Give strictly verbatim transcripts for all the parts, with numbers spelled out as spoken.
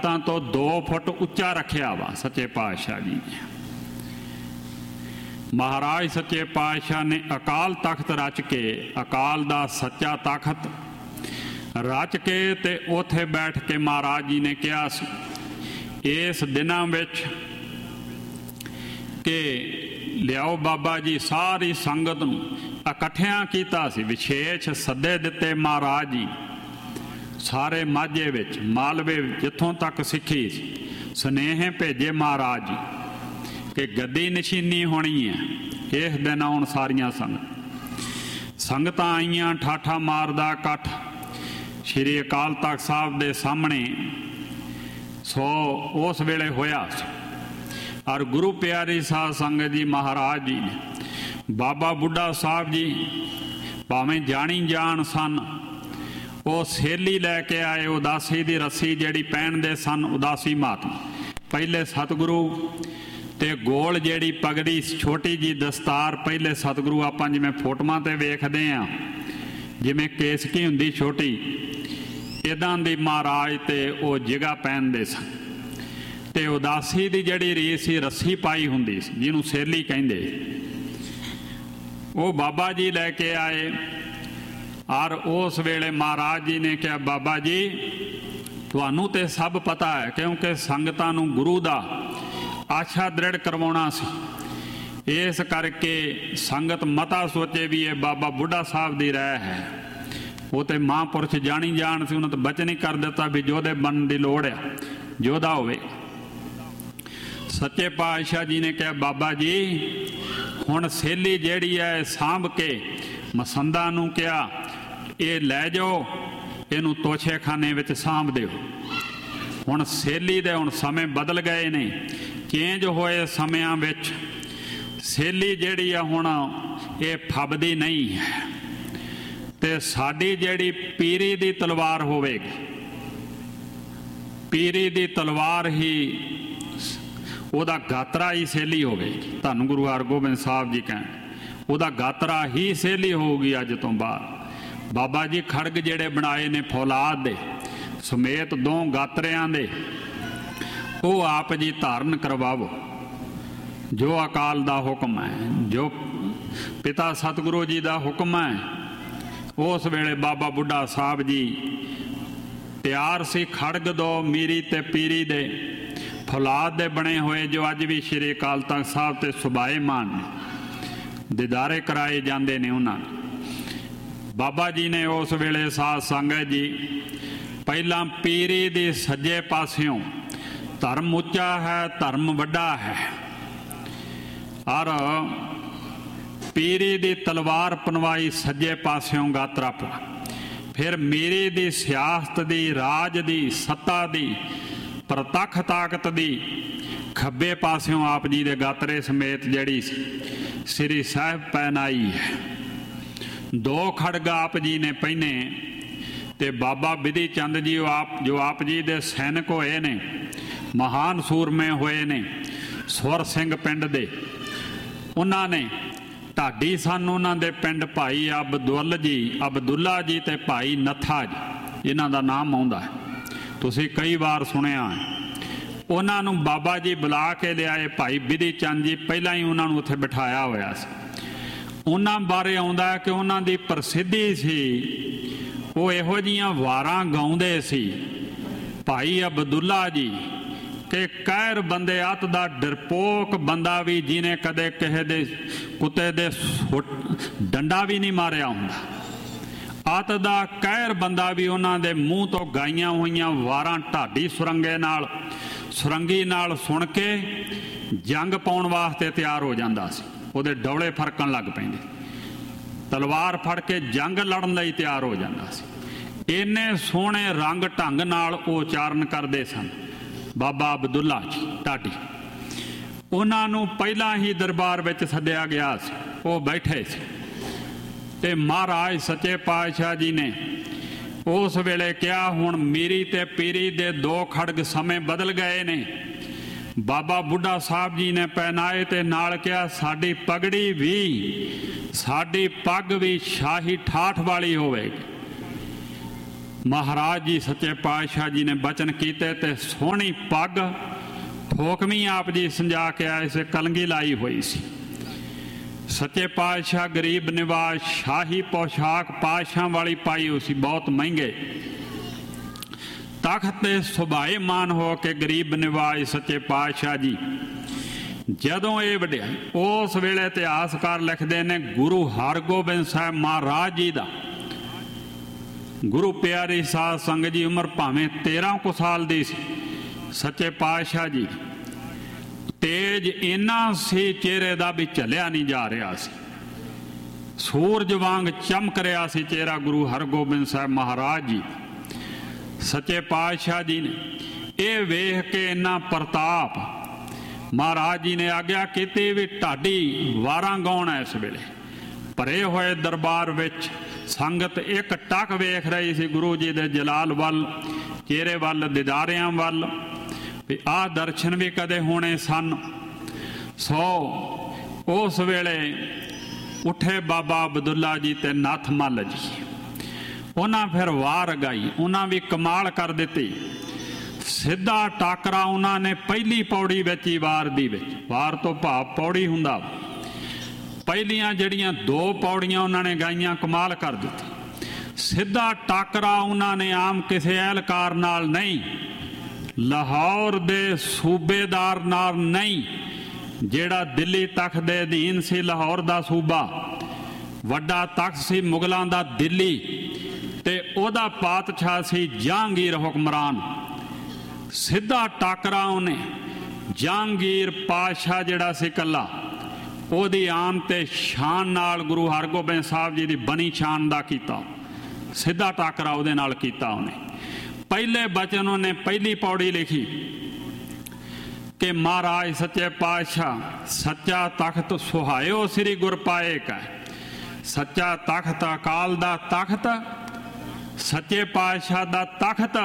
ਲੱਤਾਂ ਤੋਂ ਦੋ ਫੁੱਟ ਉੱਚਾ ਰੱਖਿਆ ਵਾ ਸੱਚੇ ਪਾਤਸ਼ਾਹ ਜੀ ਨੇ। ਮਹਾਰਾਜ ਸੱਚੇ ਪਾਤਸ਼ਾਹ ਨੇ ਅਕਾਲ ਤਖਤ ਰਚ ਕੇ, ਅਕਾਲ ਦਾ ਸੱਚਾ ਤਖਤ ਰਚ ਕੇ ਤੇ ਉੱਥੇ ਬੈਠ ਕੇ ਮਹਾਰਾਜ ਜੀ ਨੇ ਕਿਹਾ ਸੀ ਇਸ ਦਿਨਾਂ ਵਿੱਚ ਕਿ ਲਿਆਓ ਬਾਬਾ ਜੀ, ਸਾਰੀ ਸੰਗਤ ਨੂੰ ਇਕੱਠਿਆਂ ਕੀਤਾ ਸੀ, ਵਿਸ਼ੇਸ਼ ਸੱਦੇ ਦਿੱਤੇ ਮਹਾਰਾਜ ਜੀ ਸਾਰੇ ਮਾਝੇ ਵਿੱਚ, ਮਾਲਵੇ ਜਿੱਥੋਂ ਤੱਕ ਸਿੱਖੀ ਸੀ, ਸੁਨੇਹੇ ਭੇਜੇ ਮਹਾਰਾਜ ਜੀ ਕਿ ਗੱਦੀ ਨਸ਼ੀਨੀ ਹੋਣੀ ਹੈ ਇਸ ਦਿਨ ਆਉਣ ਸਾਰੀਆਂ ਸੰਗਤ ਸੰਗਤਾਂ ਆਈਆਂ। ਠਾਠਾ ਮਾਰਦਾ ਇਕੱਠ ਸ਼੍ਰੀ ਅਕਾਲ ਤਖਤ ਸਾਹਿਬ ਦੇ ਸਾਹਮਣੇ ਸੋ ਉਸ ਵੇਲੇ ਹੋਇਆ ਸੀ। ਔਰ ਗੁਰੂ ਪਿਆਰੀ ਸਾਧ ਸੰਗਤ ਜੀ ਮਹਾਰਾਜ ਜੀ ਨੇ ਬਾਬਾ ਬੁੱਢਾ ਸਾਹਿਬ ਜੀ ਭਾਵੇਂ ਜਾਣੀ ਜਾਣ ਸਨ, ਉਹ ਸੇਲੀ ਲੈ ਕੇ ਆਏ ਉਦਾਸੀ ਦੀ ਰੱਸੀ ਜਿਹੜੀ ਪਹਿਨਦੇ ਸਨ ਉਦਾਸੀ ਮਹਾਤਮਾ, ਪਹਿਲੇ ਸਤਿਗੁਰੂ, ਤੇ ਗੋਲ ਜਿਹੜੀ ਪਗੜੀ ਛੋਟੀ ਜੀ ਦਸਤਾਰ ਪਹਿਲੇ ਸਤਿਗੁਰੂ ਆਪਾਂ ਜਿਵੇਂ ਫੋਟੋਆਂ ਤੇ ਵੇਖਦੇ ਹਾਂ ਜਿਵੇਂ ਕੇਸਕੀ ਹੁੰਦੀ ਛੋਟੀ, ਇੱਦਾਂ ਦੀ ਮਹਾਰਾਜ ਤੇ ਉਹ ਜਿਗਾ ਪਹਿਨਦੇ ਸਨ। ਤੇ ਉਦਾਸੀ ਦੀ ਜਿਹੜੀ ਰੀਸ ਸੀ ਰੱਸੀ ਪਾਈ ਹੁੰਦੀ ਸੀ ਜਿਹਨੂੰ ਸੇਲੀ ਕਹਿੰਦੇ, ਉਹ ਬਾਬਾ ਜੀ ਲੈ ਕੇ ਆਏ। ਔਰ ਉਸ ਵੇਲੇ ਮਹਾਰਾਜ ਜੀ ਨੇ ਕਿਹਾ ਬਾਬਾ ਜੀ ਤੁਹਾਨੂੰ ਤੇ ਸਭ ਪਤਾ ਹੈ, ਕਿਉਂਕਿ ਸੰਗਤਾਂ ਨੂੰ ਗੁਰੂ ਦਾ ਆਸ਼ਾ ਦ੍ਰਿੜ ਕਰਵਾਉਣਾ ਸੀ, ਇਸ ਕਰਕੇ ਸੰਗਤ ਮਤਾ ਸੋਚੇ ਵੀ ਇਹ ਬਾਬਾ ਬੁੱਢਾ ਸਾਹਿਬ ਦੀ ਰਹਿ ਹੈ। ਉਹ ਤੇ ਮਹਾਂਪੁਰਸ਼ ਜਾਣੀ ਜਾਣ ਸੀ, ਉਹਨਾਂ ਤਾਂ ਬਚਨ ਹੀ ਕਰ ਦਿੱਤਾ ਵੀ ਯੋਧੇ ਬਣਨ ਦੀ ਲੋੜ ਆ, ਯੋਧਾ ਹੋਵੇ। ਸੱਚੇ ਪਾਤਸ਼ਾਹ ਜੀ ਨੇ ਕਿਹਾ ਬਾਬਾ ਜੀ ਹੁਣ ਸੇਲੀ ਜਿਹੜੀ ਹੈ ਸਾਂਭ ਕੇ ਮਸੰਦਾਂ ਨੂੰ ਕਿਹਾ ਇਹ ਲੈ ਜਾਓ, ਇਹਨੂੰ ਤੋਸ਼ੇਖਾਨੇ ਵਿੱਚ ਸਾਂਭ ਦਿਓ। ਹੁਣ ਸੇਲੀ ਦੇ ਹੁਣ ਸਮੇਂ ਬਦਲ ਗਏ ਨੇ, ਚੇਂਜ ਹੋਏ ਸਮਿਆਂ ਵਿੱਚ ਸੇਲੀ ਜਿਹੜੀ ਆ ਹੁਣ ਇਹ ਫੱਬਦੀ ਨਹੀਂ ਹੈ, ਤੇ ਸਾਡੀ ਜਿਹੜੀ ਪੀਰੀ ਦੀ ਤਲਵਾਰ ਹੋਵੇਗੀ, ਪੀਰੀ ਦੀ ਤਲਵਾਰ ਹੀ ਉਹਦਾ ਗਾਤਰਾ ਹੀ ਸੇਲੀ ਹੋਵੇਗੀ। ਤੁਹਾਨੂੰ ਗੁਰੂ ਹਰਗੋਬਿੰਦ ਸਾਹਿਬ ਜੀ ਕਹਿਣ ਉਹਦਾ ਗਾਤਰਾ ਹੀ ਸੇਲੀ ਹੋਊਗੀ ਅੱਜ ਤੋਂ ਬਾਅਦ। ਬਾਬਾ ਜੀ ਖੜਗ ਜਿਹੜੇ ਬਣਾਏ ਨੇ ਫੌਲਾਦ ਦੇ ਸਮੇਤ ਦੋ ਗਾਤਰਿਆਂ ਦੇ, ਉਹ ਆਪ ਜੀ ਧਾਰਨ ਕਰਵਾਵੋ, ਜੋ ਅਕਾਲ ਦਾ ਹੁਕਮ ਹੈ, ਜੋ ਪਿਤਾ ਸਤਿਗੁਰੂ ਜੀ ਦਾ ਹੁਕਮ ਹੈ। ਉਸ ਵੇਲੇ ਬਾਬਾ ਬੁੱਢਾ ਸਾਹਿਬ ਜੀ ਤਿਆਰ ਸੀ, ਖੜਗ ਦੋ ਮੀਰੀ ਤੇ ਪੀਰੀ ਦੇ ਫੌਲਾਦ ਦੇ ਬਣੇ ਹੋਏ, ਜੋ ਅੱਜ ਵੀ ਸ਼੍ਰੀ ਅਕਾਲ ਤਖਤ ਸਾਹਿਬ ਤੇ ਸੁਭਾਏਮਾਨ ਨੇ, ਦੀਦਾਰੇ ਕਰਾਏ ਜਾਂਦੇ ਨੇ ਉਹਨਾਂ ਨੂੰ। ਬਾਬਾ ਜੀ ਨੇ ਉਸ ਵੇਲੇ ਸਾਧ ਸੰਗਤ ਜੀ ਪਹਿਲਾਂ ਪੀਰੀ ਦੇ ਸੱਜੇ ਪਾਸਿਓਂ ਧਰਮ ਉੱਚਾ ਹੈ, ਧਰਮ ਵੱਡਾ ਹੈ, ਔਰ ਪੀਰੀ ਦੀ ਤਲਵਾਰ ਪਨਵਾਈ ਸੱਜੇ ਪਾਸਿਓਂ ਗਾਤਰਾ ਪਾ, ਫਿਰ ਮੇਰੀ ਦੀ ਸਿਆਸਤ ਦੀ, ਰਾਜ ਦੀ, ਸੱਤਾ ਦੀ, ਪ੍ਰਤੱਖ ਤਾਕਤ ਦੀ ਖੱਬੇ ਪਾਸਿਓਂ ਆਪ ਜੀ ਦੇ ਗਾਤਰੇ ਸਮੇਤ ਜਿਹੜੀ ਸ੍ਰੀ ਸਾਹਿਬ ਪਹਿਨਾਈ ਹੈ। ਦੋ ਖੜਗ ਆਪ ਜੀ ਨੇ ਪਹਿਨੇ, ਤੇ ਬਾਬਾ ਬਿਧੀ ਚੰਦ ਜੀ ਉਹ ਆਪ ਜੋ ਆਪ ਜੀ ਦੇ ਸੈਨਿਕ ਹੋਏ ਨੇ, ਮਹਾਨ ਸੂਰਮੇ ਹੋਏ ਨੇ, ਸੁਰ ਸਿੰਘ ਪਿੰਡ ਦੇ, ਉਹਨਾਂ ਨੇ ਢਾਡੀ ਸਨ, ਉਹਨਾਂ ਦੇ ਪਿੰਡ ਭਾਈ ਅਬਦੁੱਲ ਜੀ, ਅਬਦੁੱਲਾ ਜੀ ਤੇ ਭਾਈ ਨੱਥਾ ਜੀ, ਇਹਨਾਂ ਦਾ ਨਾਮ ਆਉਂਦਾ ਹੈ, ਤੁਸੀਂ ਕਈ ਵਾਰ ਸੁਣਿਆ। ਉਹਨਾਂ ਨੂੰ ਬਾਬਾ ਜੀ ਬੁਲਾ ਕੇ ਲਿਆਏ, ਭਾਈ ਬਿਧੀ ਚੰਦ ਜੀ ਪਹਿਲਾਂ ਹੀ ਉਹਨਾਂ ਨੂੰ ਉੱਥੇ ਬਿਠਾਇਆ ਹੋਇਆ ਸੀ। ਉਹਨਾਂ ਬਾਰੇ ਆਉਂਦਾ ਹੈ ਕਿ ਉਹਨਾਂ ਦੀ ਪ੍ਰਸਿੱਧੀ ਸੀ, ਉਹ ਇਹੋ ਜਿਹੀਆਂ ਵਾਰਾਂ ਗਾਉਂਦੇ ਸੀ ਭਾਈ ਅਬਦੁੱਲਾ ਜੀ ਕਿ ਕਹਿਰ ਬੰਦੇ ਅੱਤ ਦਾ ਡਰਪੋਕ ਬੰਦਾ ਵੀ ਜਿਹਨੇ ਕਦੇ ਕਿਸੇ ਦੇ ਕੁੱਤੇ ਦੇ ਡੰਡਾ ਵੀ ਨਹੀਂ ਮਾਰਿਆ ਹੁੰਦਾ, ਅੱਤ ਦਾ ਕਹਿਰ ਬੰਦਾ ਵੀ ਉਹਨਾਂ ਦੇ ਮੂੰਹ ਤੋਂ ਗਾਈਆਂ ਹੋਈਆਂ ਵਾਰਾਂ ਢਾਡੀ ਸੁਰੰਗੇ ਨਾਲ ਸੁਰੰਗੀ ਨਾਲ ਸੁਣ ਕੇ ਜੰਗ ਪਾਉਣ ਵਾਸਤੇ ਤਿਆਰ ਹੋ ਜਾਂਦਾ ਸੀ। ਉਹਦੇ ਡੌਲੇ ਫਰਕਣ ਲੱਗ ਪੈਂਦੇ, ਤਲਵਾਰ ਫੜ ਕੇ ਜੰਗ ਲੜਨ ਲਈ ਤਿਆਰ ਹੋ ਜਾਂਦਾ ਸੀ। ਇੰਨੇ ਸੋਹਣੇ ਰੰਗ ਢੰਗ ਨਾਲ ਉਹ ਉਚਾਰਨ ਕਰਦੇ ਸਨ ਬਾਬਾ ਅਬਦੁੱਲਾ ਜੀ ਢਾਡੀ। ਉਹਨਾਂ ਨੂੰ ਪਹਿਲਾਂ ਹੀ ਦਰਬਾਰ ਵਿੱਚ ਸੱਦਿਆ ਗਿਆ ਸੀ, ਉਹ ਬੈਠੇ ਸੀ, ਤੇ ਮਹਾਰਾਜ ਸੱਚੇ ਪਾਤਸ਼ਾਹ ਜੀ ਨੇ ਉਸ ਵੇਲੇ ਕਿਹਾ ਹੁਣ ਮੀਰੀ ਤੇ ਪੀਰੀ ਦੇ ਦੋ ਖੜਗ ਸਮੇਂ ਬਦਲ ਗਏ ਨੇ। ਬਾਬਾ ਬੁੱਢਾ ਸਾਹਿਬ ਜੀ ਨੇ ਪਹਿਨਾਏ ਤੇ ਨਾਲ ਕਿਹਾ ਸਾਡੀ ਪਗੜੀ ਵੀ, ਸਾਡੀ ਪੱਗ ਵੀ ਸ਼ਾਹੀ ਠਾਠ ਵਾਲੀ ਹੋਵੇਗੀ। महाराज जी सच्चे पातशाह जी ने बचन कीते ते सोहनी पग ठोकवी आप जी संजा के आए से कलंगी लाई हुई सी। सच्चे पातशाह गरीब निवाज शाही पोशाक पातशाह वाली पाई हुई सी, बहुत महंगे। तख्त ते सुभाए मान हो के गरीब निवाज सच्चे पातशाह जी जदों ये वड्या उस वेले इतिहासकार लिखते ने गुरु हरगोबिंद साहब महाराज जी दा गुरु प्यारी साध संगत जी उम्र भावें तेरह को साल दी सी। सच्चे पातशाह जी तेज इन्ना सी चेहरे दा भी झलिया नहीं जा रहा सी, सूरज वांग चमक रहा सी चेहरा गुरु हरगोबिंद साहब महाराज जी। सच्चे पातशाह जी ने यह वेख के इन्ना प्रताप महाराज जी ने आग्या की भी ढाडी वारां गाउण। इस वेले भरे हुए दरबार विच संगत एक टक वेख रही सी गुरु जी दे जलाल वल, चेहरे वल, दीदारियां वल भी आ दर्शन भी कदे होने सन। सो उस वेले उठे बाबा अब्दुल्ला जी ते नाथ मल जी, उन्हां फिर वार गाई, उन्हां भी कमाल कर दिती। सीधा टाकरा उन्होंने पहली पौड़ी विच ही वार दी विच, वार तो भाव पौड़ी हुंदा, पहलियां जड़ियां दो पौड़ियां उन्होंने गाइयां कमाल कर दिती। सीधा टाकरा उन्होंने आम किसी एहलकार नाल नहीं, लाहौर दे सूबेदार नाल नहीं, जेड़ा दिल्ली तख्त दे अधीन सी, लाहौर दा सूबा वड्डा तख्त सी मुगलों दा दिल्ली, ते ओदा पातशाह सी जहांगीर हुक्मरान। सीधा टाकरा उन्हें जहांगीर पातशाह जिहड़ा सी कला ओदी आन ते शान नाल गुरु हरगोबिंद साहब जी दी बनी शान दा कीता। सीधा टाकरा उहदे नाल कीता उन्हें। पहले बचन उन्हें पहली पौड़ी लिखी कि महाराज सच्चे पातशाह सच्चा तख्त सुहायो श्री गुर पाए का। सच्चा तख्त अकाल दा तख्त, सच्चे पातशाह दा तख्त।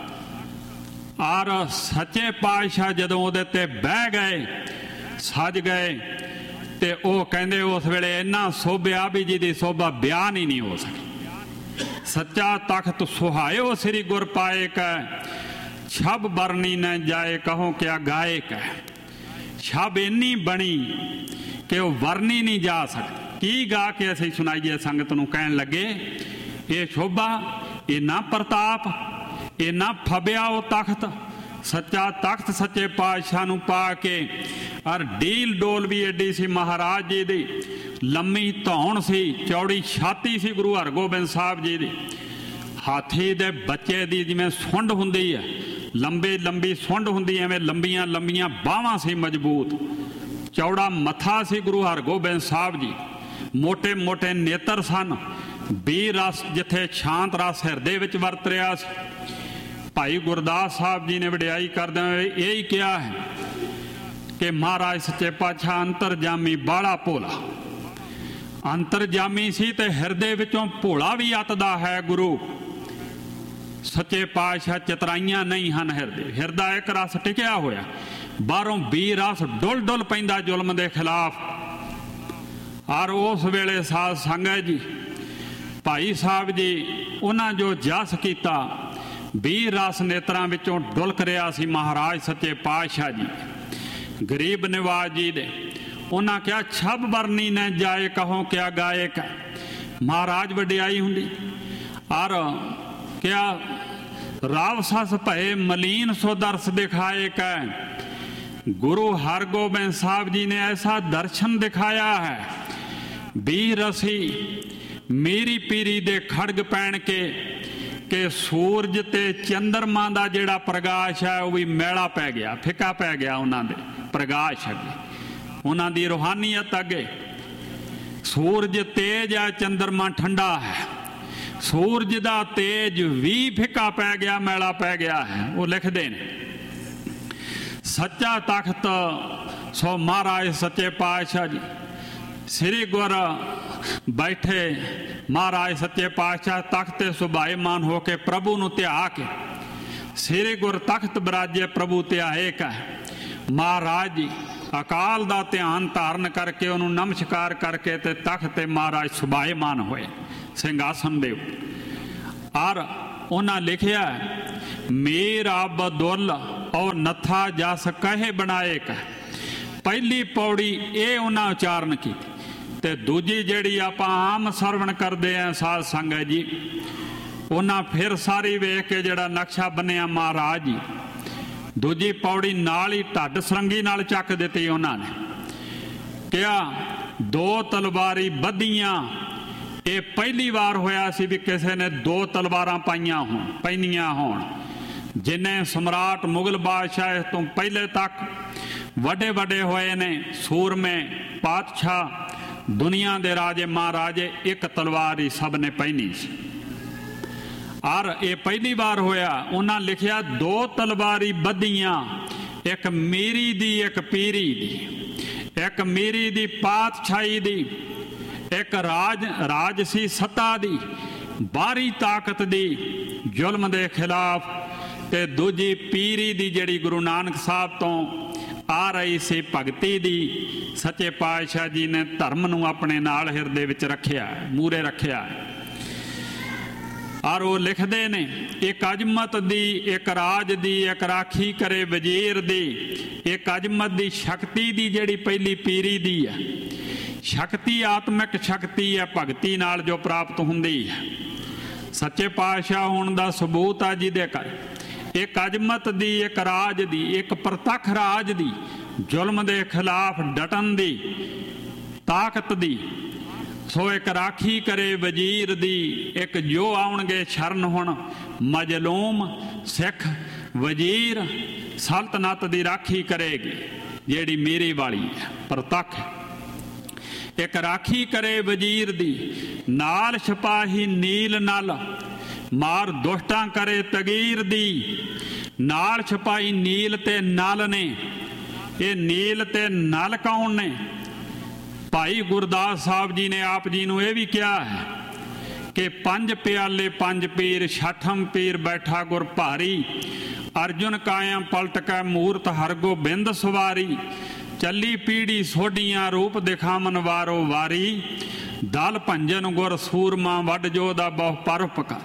और सच्चे पातशाह जदों उहदे ते बह गए सज गए ते वह कहंदे उस वेले इन्ना सोभ्या भी जी दी शोभा बयान ही नहीं हो सकी। सच्चा तख्त सुहायो श्री गुर पाए कै, छब बरनी न जाए कहो क्या गाए कै। छब इन्नी बनी कि वह वरनी नहीं जा सकती। की गा के असीं सुनाइए संगत नूं? कहण लगे ये शोभा, इन्ना प्रताप, इन्ना फबिया वो तख्त, सच्चा तख्त सच्चे पातशाह नूं पा के। और डील डोल भी एडी सी महाराज जी दी, लम्मी धौण सी, चौड़ी छाती सी गुरु हरगोबिंद साहब जी दी। हाथी दे बच्चे दी जिवें सुंड हुंदी है, लंबी लंबी सुंड हुंदी, एवें लंबियां लंबियां बाहां सी मजबूत। चौड़ा मत्था सी गुरु हरगोबिंद साहब जी, मोटे मोटे नेत्र सन। बीर रस जिथे शांत रस हिरदे विच वरत रहा सी। भाई गुरदास साहब जी ने वडियाई करदे होए यही कहा है कि महाराज सच्चे पातशाह अंतरजामी बाड़ा भोला। अंतरजामी सी ते हिरदे विचों भोला भी अतदा है गुरु। सच्चे पातशाह चतराइयां नहीं हन हिरदे, हिरदा एक रस टिकिया होया, बाहरों बीर रस डुल डुल पैंदा जुल्म दे खिलाफ। और उस वेले साध संगत जी भाई साहब जी उन्हां जो जस कीता, बीर रस नेत्रां विचों डुलक रहा सी महाराज सच्चे पातशाह जी। गरीब निवाज जी दे उन्हां क्या छब बरनी न जाए कहो क्या गाए का। महाराज वडियाई हुंदी। और क्या राव सस भए मलीन सो दर्श दिखाए का। गुरु हरगोबिंद साहब जी ने ऐसा दर्शन दिखाया है, बीर रसी मेरी पीरी दे खड़ग पैण के कि सूरज ते चंद्रमा दा जिहड़ा प्रकाश है वह भी मैला पै गया, फिका पै गया उन्हां दे प्रकाश अगे, उन्हां दी रूहानीयत अगे। सूरज तेज है, चंद्रमा ठंडा है। सूरज दा तेज भी फिका पै गया, मैला पै गया है। वो लिखदे ने सच्चा तख्त सो महाराज सच्चे पातशाह जी श्री गुर बैठे। महाराज सच्चे पातशाह तख्त सुभाएमान होके प्रभु नूं ध्या के श्री गुर तख्त बराजे प्रभु ध्याए का। महाराज जी अकाल दा ध्यान धारण करके उन्होंने नमस्कार करके ते तख्त ते महाराज सुभाएमान होए सिंघासन दे। और उन्हां लिखिया मेर अब्दुल और नथा जस कहे बनाए कह। पहली पौड़ी ये उन्हां उचारण की ते दूजी जिहड़ी आपां आम सरवण करदे आ साध संगत जी, उन्हां फिर सारी वेख के जिहड़ा नक्शा बनिया महाराज जी, दूजी पौड़ी नाल ही ढड्ड सरंगी नाल चक दित्ती। उन्हां ने कहा दो तलवारी बधियां, ये पहली बार होया सी भी किसी ने दो तलवारां पाइयां होण पैनियां होण। जिन्हें सम्राट मुगल बादशाह तो पहले तक वड्डे वड्डे होए ने सूरमे पातशाह दुनिया दे राजे महाराजे, एक तलवार ही सब ने पहनी सी। और ये पहली बार होया। उन्हां लिखिया दो तलवारी बधियां, एक मेरी दी एक पीरी दी, एक मेरी दी पातशाही दी, एक राज राजसी सत्ता दी बाहरी ताकत दी जुल्म दे खिलाफ, ते दूजी पीरी दी जिहड़ी गुरु नानक साहब तो आ रही सी भगती दी। सच्चे पातशाह जी ने धर्म नूं अपने नाल हिरदे विच रखिया, मूरे रखिया। और वो लिखते ने एक अजमत दी, एक राज दी, एक राखी करे वजीर दी, एक अजमत दी शक्ति दी जिहड़ी पहली पीरी दी है। शक्ति आत्मिक शक्ति है, भगती नाल जो प्राप्त हुंदी है। सच्चे पातशाह होण दा सबूत आ जिहदे कर एक अजमत दी, एक राज दी, एक प्रतख राज दी, जुल्म दे खिलाफ डटन दी ताकत दी। सो एक राखी करे वजीर दी, एक जो आउणगे शरण हुण मजलूम सिख वजीर सल्तनत दी राखी करेगी, जेड़ी मेरी वाली है प्रतख। एक राखी करे वजीर दी, नाल सिपाही नील नल, मार दुष्टां करे तगीर दी। नाल सिपाही नील ते नल ने। ये नील ते नल कौन ने? भाई गुरदास साहब जी ने आप जी नूं यह भी कहा है कि पंज प्याले पंज पीर, छठम पीर बैठा गुर भारी, अर्जुन काया पलट कै मूरत हरगोबिंद सवारी, चली पीढ़ी सोडियां रूप दिखावन वारो वारी, दल भंजन गुर सूरमा वड जोधा बहु परोपकार।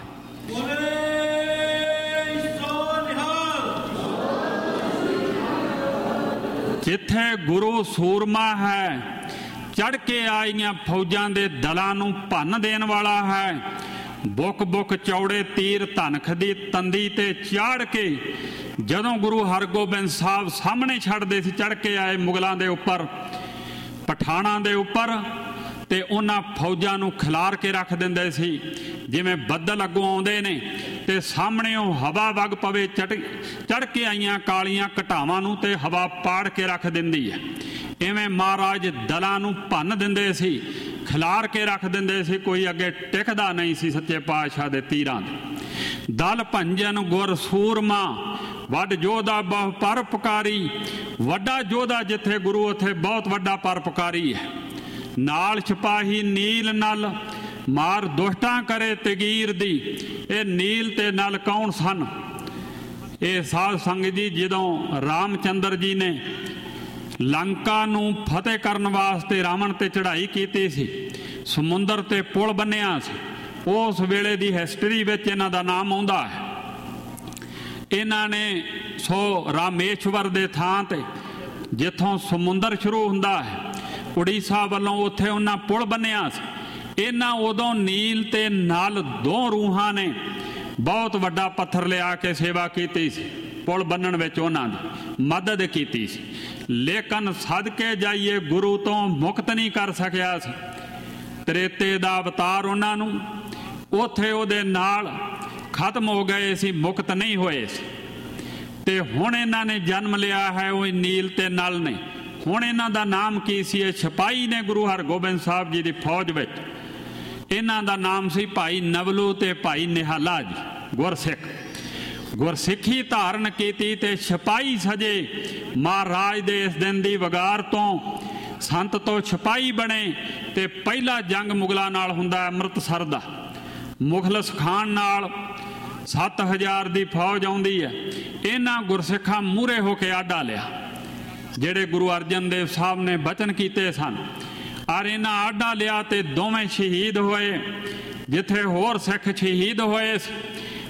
जिथे गुरु सूरमा है, चढ़ के आईयां फौजां दे दलां नूं भन्न देण वाला है। बुक बुक चौड़े तीर धनख दी तंदी ते चाड़ के जदों गुरु हरगोबिंद साहब सामने छड़दे सी, चढ़ के आए मुगलों के उपर, पठाणा दे उपर, ते उन्हां फौजां नूं खिलार के रख दिंदे सी। जिवें बदल अगों आउंदे ने ते सामने हवा वग पवे, चढ़ चढ़ के आईयां कालियां घटावां नूं ते हवा पाड़ के रख दिंदी है। इवें महाराज दलां नूं भन्न दिंदे सी, खिलार के रख दिंदे सी, कोई अगे टिकदा नहीं सी सच्चे पातशाह दे तीरां दे। दल भंजन गुर सूरमा वड जोधा बहु परोपकारी। वड्डा जोधा जिथे गुरु उथे बहुत वड्डा परोपकारी है। नाल सिपाही नील नल, मार दुष्टां करे तगीर दी। ये नील ते नल कौन सन? ये साध संगत जी जदों रामचंद्र जी ने लंका नूं फतेह करन वास्ते रावण ते चढ़ाई कीती सी, समुंदर ते पुल बन्निया सी, उस वेले दी हिस्टरी विच इन्हां दा नाम आउंदा है। इन्हां ने सो रामेश्वर दे थां ते जिथों समुंदर शुरू हुंदा है उड़ीसा वालों, उत्थे उन्हां पुल बन्निया सी। इन्हां उदों नील ते नल दो रूहां ने बहुत वड्डा पत्थर लिया के सेवा कीती सी, पुल बन्नण विच उन्हां दी मदद कीती सी। लेकिन सदके जाइए गुरु तो मुक्त नहीं कर सकिया सी। त्रेते दा अवतार उन्हां नूं उत्थे उहदे नाल खत्म हो गए सी, मुक्त नहीं होए सी। ते हुण इन्हां ने जन्म लिया है वो नील ते नल ने। हुण इन्हां दा नाम की सी? सिपाही ने गुरु हरगोबिंद साहब जी की फौज विच। इन्हां दा नाम सी भाई नवलू ते भाई निहाला जी, गुरसिख। गुरसिखी धारण की ते सिपाही सजे। महाराज दे इस दिन की वगार तो संत तो सिपाही बने। ते पहला जंग मुगलों नाल हुंदा है अमृतसर दा। मुखलस खान नाल सत्त हज़ार की फौज आउंदी है। इन्हां गुरसिखां मूहरे होके आडा लिया जेड़े गुरु अर्जन देव साहब ने बचन कीते सन। और इन्हां आडा लिया ते दोवें शहीद होए। जिथे होर सिख शहीद होए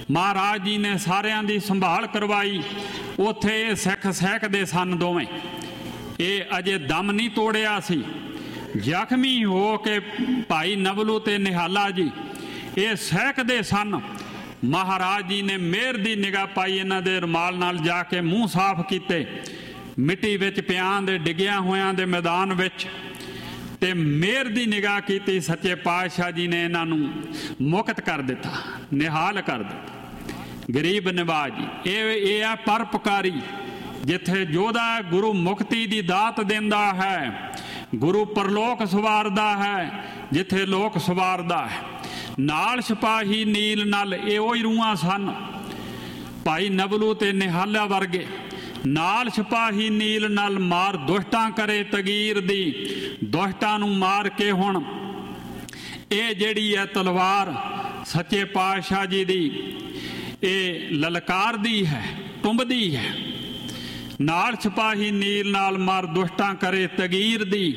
महाराज जी ने सारिਆਂ ਦੀ संभाल करवाई। ਉੱਥੇ ਇਹ ਸਿੱਖ ਸਹਿਕਦੇ ਸਨ ਦੋਵੇਂ, ਇਹ ਅਜੇ ਦਮ नहीं ਤੋੜਿਆ ਸੀ। ਜ਼ਖਮੀ ਹੋ ਕੇ ਭਾਈ ਨਵਲੂ ਤੇ ਨਿਹਾਲਾ ਜੀ ਇਹ ਸਹਿਕਦੇ ਸਨ। महाराज जी ने मेहर की निगाह पाई, इन्हां दे रुमाल नाल जाके मूँह साफ किते, मिट्टी विच पियां दे डिग्गिया होयां दे मैदान विच, ते मेहर की निगाह की। सच्चे पातशाह जी ने इन्हां नूं मुक्त कर दिता, निहाल कर दिता। गरीब निवाज जी ये ये है परोपकारी, जिथे जोधा गुरु मुक्ति की दात देंदा है, गुरु परलोक सवारदा है, जिथे लोक सवारदा है। नाल सिपाही नील नल ये ही रूहां सन, भाई नवलू ते निहाला वर्गे। नाल सिपाही नील नल मार दुष्टां करे तगीर दी, दुष्टां नूं मार के हुण ये जिहड़ी है तलवार सच्चे पातशाह जी दी ये ललकार दी है, टुंबदी है। नाल सिपाही नील नाल मार दुष्टां करे तगीर दी।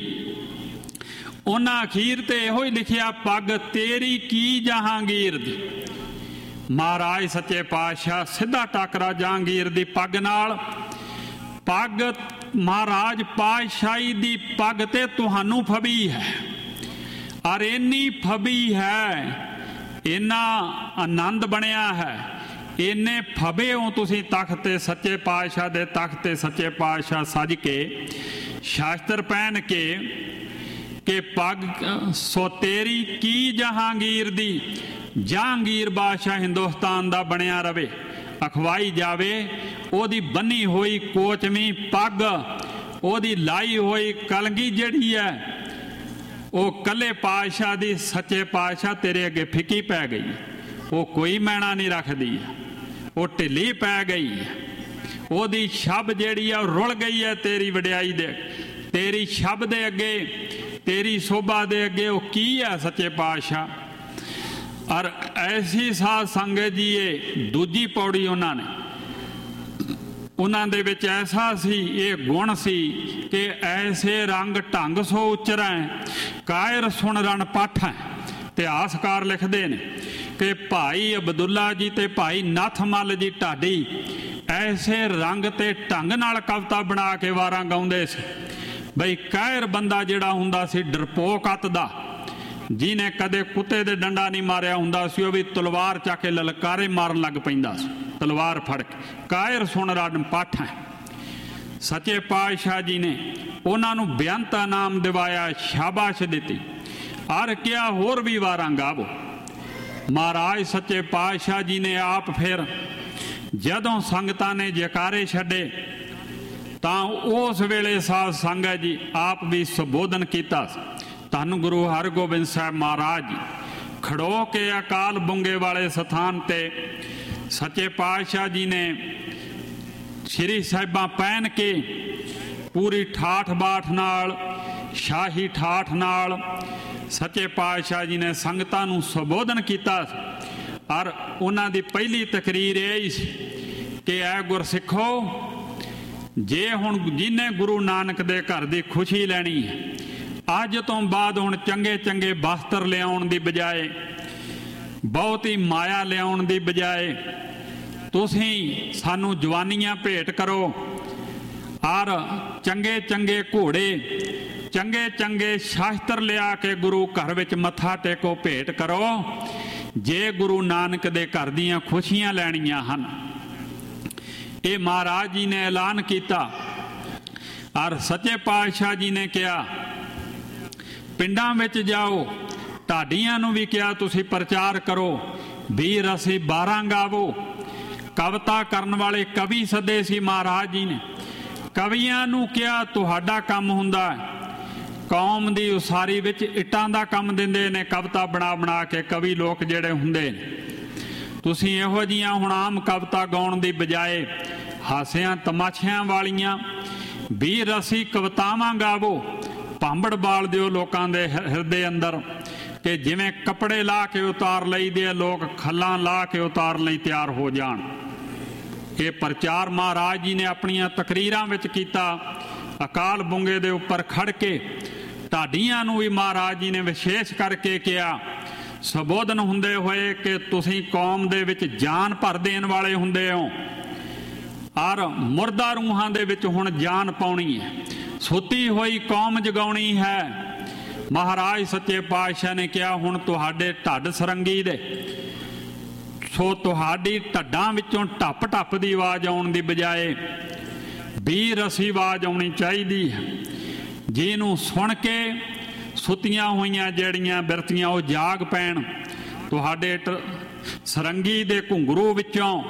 उन्हां अखीर ते इहो ही लिखिया, पग तेरी की जहांगीर दी। महाराज सच्चे पातशाह सीधा टाकरा जहांगीर दी पग नाल। पग महाराज पातशाही दी पग ते तुहानू फबी है, और इन्नी फबी है, इन्ना आनंद बनया है, इन्ने फबे हो तुसी तख्त ते सच्चे पातशाह दे तख्त ते सच्चे पातशाह सज के शास्त्र पहन के कि पग सो तेरी की जहांगीर दी। जहांगीर बादशाह हिंदुस्तान दा बनया रवे, अखवाई जावे ओदी बनी हुई कोचमी पग, ओदी लाई हुई कलगी जड़ी है वो कले पातशाह दी सच्चे पातशाह तेरे अगे फिकी पै गई। वो कोई मैना नहीं रखदी, वो ढिली पै गई, ओदी छब जड़ी है रुल गई है तेरी वड्याई दे, तेरी छब दे अगे, तेरी शोभा दे अगे वो की है सच्चे पातशाह। और ऐसी साध संगत जी ये दूजी पौड़ी उन्होंने उन्हां दे विच ऐसा सी ये गुण सी कि ऐसे रंग ढंग सो उचरै कायर सुन रण पाठै। इतिहासकार लिखते हैं कि भाई अब्दुल्ला जी ते भाई नाथमल जी ढाडी ऐसे रंग ते ढंग नाल कविता बना के वारां गाउंदे सी। बई कायर बंदा जिहड़ा हुंदा सी डरपोक अत दा, जिन्हें कदे कुत्ते दे डंडा नहीं मारिया हुंदा सी, वो भी तलवार चक के ललकारे मारन लग पैंदा सी, तलवार फड़ के। कायर सुन रण पाठ है। सच्चे पातशाह जी ने उन्हां नूं बेअंत इनाम दिवाया, शाबाश दिती, और क्या होर भी वारां गावो। महाराज सच्चे पातशाह जी ने आप फिर जदों संगतां ने जयकारे छड्डे तां उस वेले साध संगत जी आप भी संबोधन किया। धन गुरु हरगोबिंद साहब महाराज जी खड़ो के अकाल बुंगे वाले स्थान ते सच्चे पातशाह जी ने श्री साहिबां पहन के पूरी ठाठ बाठ नाल, शाही ठाठ नाल सच्चे पातशाह जी ने संगतां नूं संबोधन किया। और उन्हां दी पहली तकरीर यही सी कि ऐ गुरसिखो, जे हुण जिन्हें गुरु नानक दे घर दी खुशी लैनी है, अज तो बाद हुण चंगे चंगे वस्त्र लियाउण दी बजाए, बहुत ही माया लियाउण दी बजाए तुसीं सानू जवानियां भेंट करो, और चंगे चंगे घोड़े चंगे चंगे शास्त्र लिया के गुरु घर विच मत्था टेको भेंट करो, जे गुरु नानक दे घर दीयां खुशियां लैणियां हन। ये महाराज जी ने ऐलान किया। और सच्चे पातशाह जी ने कहा पिंडां विच जाओ, ढाडियां नूं भी कहा तुसीं प्रचार करो, वीर असी बारह गावो। कविता करन वाले कवि सदे सी महाराज जी ने। कवियां नूं कहा तुहाडा काम हुंदा है, कौम दी उसारी विच इटां दा काम दिंदे ने, कविता बना बना के कवि लोग जिहड़े हुंदे ने। तुसीं इहो जिहियां हुण आम कविता गाउण दी बजाए हासियां तमाशियां वालियां वीर असी कवितावां गावो, भांबड़ बाल दिओ लोकां दे हिरदे अंदर कि जिवें कपड़े ला के उतार लईदे लोग खल्लां ला के उतार लई तैयार हो जाण। ये प्रचार महाराज जी ने अपनियां तकरीरां विच कीता। अकाल बुंगे दे उपर खड़ के ढाडियां नूं भी महाराज जी ने विशेष करके कहा ਸੰਬੋਧਨ ਹੁੰਦੇ ਹੋਏ ਕਿ ਤੁਸੀਂ ਕੌਮ ਦੇ ਵਿੱਚ ਜਾਨ ਭਰ ਦੇਣ ਵਾਲੇ ਹੁੰਦੇ ਹੋ ਔਰ ਮੁਰਦਾ ਰੂਹਾਂ ਦੇ ਵਿੱਚ ਹੁਣ ਜਾਨ ਪਾਉਣੀ ਹੈ, ਸੁੱਤੀ ਹੋਈ ਕੌਮ ਜਗਾਉਣੀ ਹੈ। ਮਹਾਰਾਜ ਸੱਚੇ ਪਾਤਸ਼ਾਹ ਨੇ ਕਿਹਾ ਹੁਣ ਤੁਹਾਡੇ ਢੱਡ ਸਰੰਗੀ ਦੇ, ਸੋ ਤੁਹਾਡੀ ਢੱਡਾਂ ਵਿੱਚੋਂ ਟੱਪ ਟੱਪ ਦੀ ਆਵਾਜ਼ ਆਉਣ ਦੀ ਬਜਾਏ ਵੀਰ ਰਸੀ ਆਵਾਜ਼ ਆਉਣੀ ਚਾਹੀਦੀ ਹੈ, ਜਿਹਨੂੰ ਸੁਣ ਕੇ ਸੁੱਤੀਆਂ ਹੋਈਆਂ ਜਿਹੜੀਆਂ ਬਿਰਤੀਆਂ ਉਹ ਜਾਗ ਪੈਣ। ਤੁਹਾਡੇ ਸਰੰਗੀ ਦੇ ਘੁੰਗਰੂ ਵਿੱਚੋਂ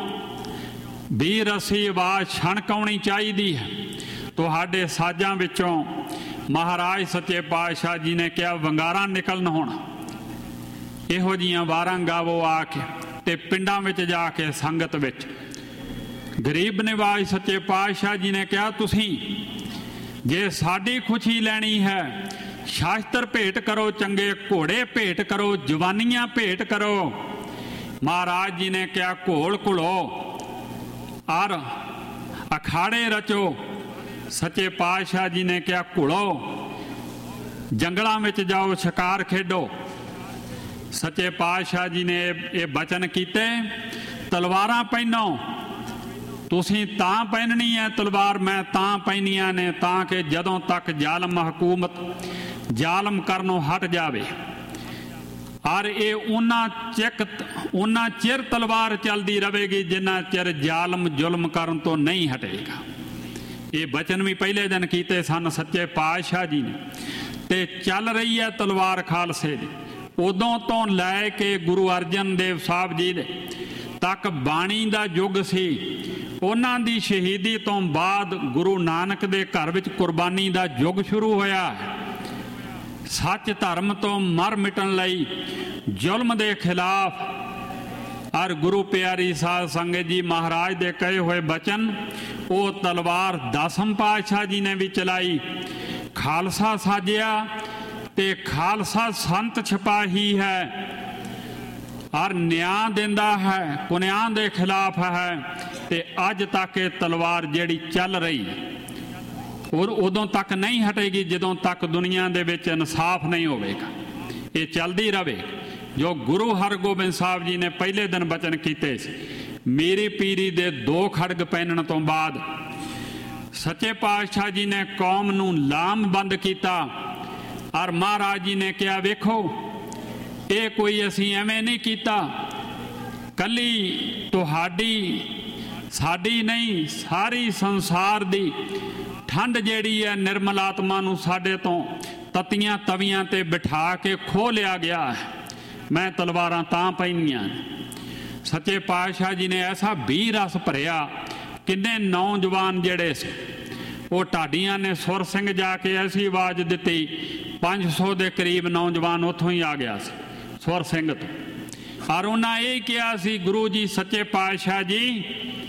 ਵੀਰ ਰਸੀ ਆਵਾਜ਼ ਛਣਕ ਆਉਣੀ ਚਾਹੀਦੀ ਹੈ। ਤੁਹਾਡੇ ਸਾਜ਼ਾਂ ਵਿੱਚੋਂ ਮਹਾਰਾਜ ਸੱਚੇ ਪਾਤਸ਼ਾਹ ਜੀ ਨੇ ਕਿਹਾ ਵੰਗਾਰਾਂ ਨਿਕਲਣ ਹੁਣ। ਇਹੋ ਜਿਹੀਆਂ ਵਾਰਾਂ ਗਾਵੋ ਆ ਕੇ ਤੇ ਪਿੰਡਾਂ ਵਿੱਚ ਜਾ ਕੇ ਸੰਗਤ ਵਿੱਚ। ਗਰੀਬ ਨਿਵਾਜ ਸੱਚੇ ਪਾਤਸ਼ਾਹ ਜੀ ਨੇ ਕਿਹਾ ਤੁਸੀਂ ਜੇ ਸਾਡੀ ਖੁਸ਼ੀ ਲੈਣੀ ਹੈ ਸ਼ਾਸਤਰ ਭੇਟ ਕਰੋ, ਚੰਗੇ ਘੋੜੇ ਭੇਟ ਕਰੋ, ਜਵਾਨੀਆਂ ਭੇਟ ਕਰੋ। ਮਹਾਰਾਜ ਜੀ ਨੇ ਕਿਹਾ ਘੋਲ ਘੁਲੋ ਔਰ ਅਖਾੜੇ ਰਚੋ। ਸੱਚੇ ਪਾਤਸ਼ਾਹ ਜੀ ਨੇ ਕਿਹਾ ਘੁਲੋ, ਜੰਗਲਾਂ ਵਿੱਚ ਜਾਓ, ਸ਼ਿਕਾਰ ਖੇਡੋ। ਸੱਚੇ ਪਾਤਸ਼ਾਹ ਜੀ ਨੇ ਇਹ ਬਚਨ ਕੀਤੇ ਤਲਵਾਰਾਂ ਪਹਿਨੋ, ਤੁਸੀਂ ਤਾਂ ਪਹਿਨਣੀ ਹੈ ਤਲਵਾਰ, ਮੈਂ ਤਾਂ ਪਹਿਨੀਆਂ ਨੇ ਤਾਂ ਕਿ ਜਦੋਂ ਤੱਕ ਜ਼ਾਲਮ ਹਕੂਮਤ ਜ਼ਾਲਮ ਕਰਨੋਂ ਹਟ ਜਾਵੇ। ਔਰ ਇਹ ਉਹਨਾਂ ਚਿਕ ਉਹਨਾਂ ਚਿਰ ਤਲਵਾਰ ਚੱਲਦੀ ਰਹੇਗੀ ਜਿੰਨਾ ਚਿਰ ਜ਼ਾਲਮ ਜ਼ੁਲਮ ਕਰਨ ਤੋਂ ਨਹੀਂ ਹਟੇਗਾ। ਇਹ ਬਚਨ ਵੀ ਪਹਿਲੇ ਦਿਨ ਕੀਤੇ ਸਨ ਸੱਚੇ ਪਾਤਸ਼ਾਹ ਜੀ ਨੇ। ਤੇ ਚੱਲ ਰਹੀ ਹੈ ਤਲਵਾਰ ਖਾਲਸੇ ਦੀ। ਉਦੋਂ ਤੋਂ ਲੈ ਕੇ ਗੁਰੂ ਅਰਜਨ ਦੇਵ ਸਾਹਿਬ ਜੀ ਦੇ ਤੱਕ ਬਾਣੀ ਦਾ ਯੁੱਗ ਸੀ। ਉਹਨਾਂ ਦੀ ਸ਼ਹੀਦੀ ਤੋਂ ਬਾਅਦ ਗੁਰੂ ਨਾਨਕ ਦੇ ਘਰ ਵਿੱਚ ਕੁਰਬਾਨੀ ਦਾ ਯੁੱਗ ਸ਼ੁਰੂ ਹੋਇਆ। ਸੱਚ ਧਰਮ ਤੋਂ ਮਰ ਮਿਟਣ ਲਈ ਜ਼ੁਲਮ ਦੇ ਖਿਲਾਫ। ਔਰ ਗੁਰੂ ਪਿਆਰੀ ਸਾਧ ਸੰਗਤ ਜੀ ਮਹਾਰਾਜ ਦੇ ਕਹੇ ਹੋਏ ਬਚਨ ਉਹ ਤਲਵਾਰ ਦਸਮ ਪਾਤਸ਼ਾਹ ਜੀ ਨੇ ਵੀ ਚਲਾਈ। ਖਾਲਸਾ ਸਾਜਿਆ ਤੇ ਖਾਲਸਾ ਸੰਤ ਸਿਪਾਹੀ ਹੈ ਔਰ ਨਿਆਂ ਦਿੰਦਾ ਹੈ, ਪੁਨਿਆਂ ਦੇ ਖਿਲਾਫ ਹੈ। ਤੇ ਅੱਜ ਤੱਕ ਇਹ ਤਲਵਾਰ ਜਿਹੜੀ ਚੱਲ ਰਹੀ ਔਰ ਉਦੋਂ ਤੱਕ ਨਹੀਂ ਹਟੇਗੀ ਜਦੋਂ ਤੱਕ ਦੁਨੀਆ ਦੇ ਵਿੱਚ ਇਨਸਾਫ ਨਹੀਂ ਹੋਵੇਗਾ। ਇਹ ਚੱਲਦੀ ਰਹੇ। ਜੋ ਗੁਰੂ ਹਰਗੋਬਿੰਦ ਸਾਹਿਬ ਜੀ ਨੇ ਪਹਿਲੇ ਦਿਨ ਬਚਨ ਕੀਤੇ ਸੀ, ਮੇਰੀ ਪੀਰੀ ਦੇ ਦੋ ਖੜਗ ਪਹਿਨਣ ਤੋਂ ਬਾਅਦ ਸੱਚੇ ਪਾਤਸ਼ਾਹ ਜੀ ਨੇ ਕੌਮ ਨੂੰ ਲਾਮਬੰਦ ਕੀਤਾ। ਔਰ ਮਹਾਰਾਜ ਜੀ ਨੇ ਕਿਹਾ ਵੇਖੋ ਇਹ ਕੋਈ ਅਸੀਂ ਐਵੇਂ ਨਹੀਂ ਕੀਤਾ, ਕੱਲੀ ਤੁਹਾਡੀ ਸਾਡੀ ਨਹੀਂ ਸਾਰੀ ਸੰਸਾਰ ਦੀ ਠੰਡ ਜਿਹੜੀ ਹੈ ਨਿਰਮਲ ਆਤਮਾ ਨੂੰ ਸਾਡੇ ਤੋਂ ਤਤੀਆਂ ਤਵੀਆਂ ਤੇ ਬਿਠਾ ਕੇ ਖੋਹ ਲਿਆ ਗਿਆ ਹੈ। ਮੈਂ ਤਲਵਾਰਾਂ ਤਾਂ ਪਹਿਨੀਆਂ। ਸੱਚੇ ਪਾਤਸ਼ਾਹ ਜੀ ਨੇ ਐਸਾ ਵੀਰ ਰਸ ਭਰਿਆ। ਕਿੰਨੇ ਨੌਜਵਾਨ ਜਿਹੜੇ ਸੀ ਉਹ ਢਾਡੀਆਂ ਨੇ ਸੁਰ ਸਿੰਘ ਜਾ ਕੇ ਐਸੀ ਆਵਾਜ਼ ਦਿੱਤੀ, ਪੰਜ ਸੌ ਦੇ ਕਰੀਬ ਨੌਜਵਾਨ ਉੱਥੋਂ ਹੀ ਆ ਗਿਆ ਸੀ ਸੁਰ ਸਿੰਘ ਤੋਂ। ਔਰ ਉਹਨਾਂ ਇਹ ਕਿਹਾ ਸੀ ਗੁਰੂ ਜੀ ਸੱਚੇ ਪਾਤਸ਼ਾਹ ਜੀ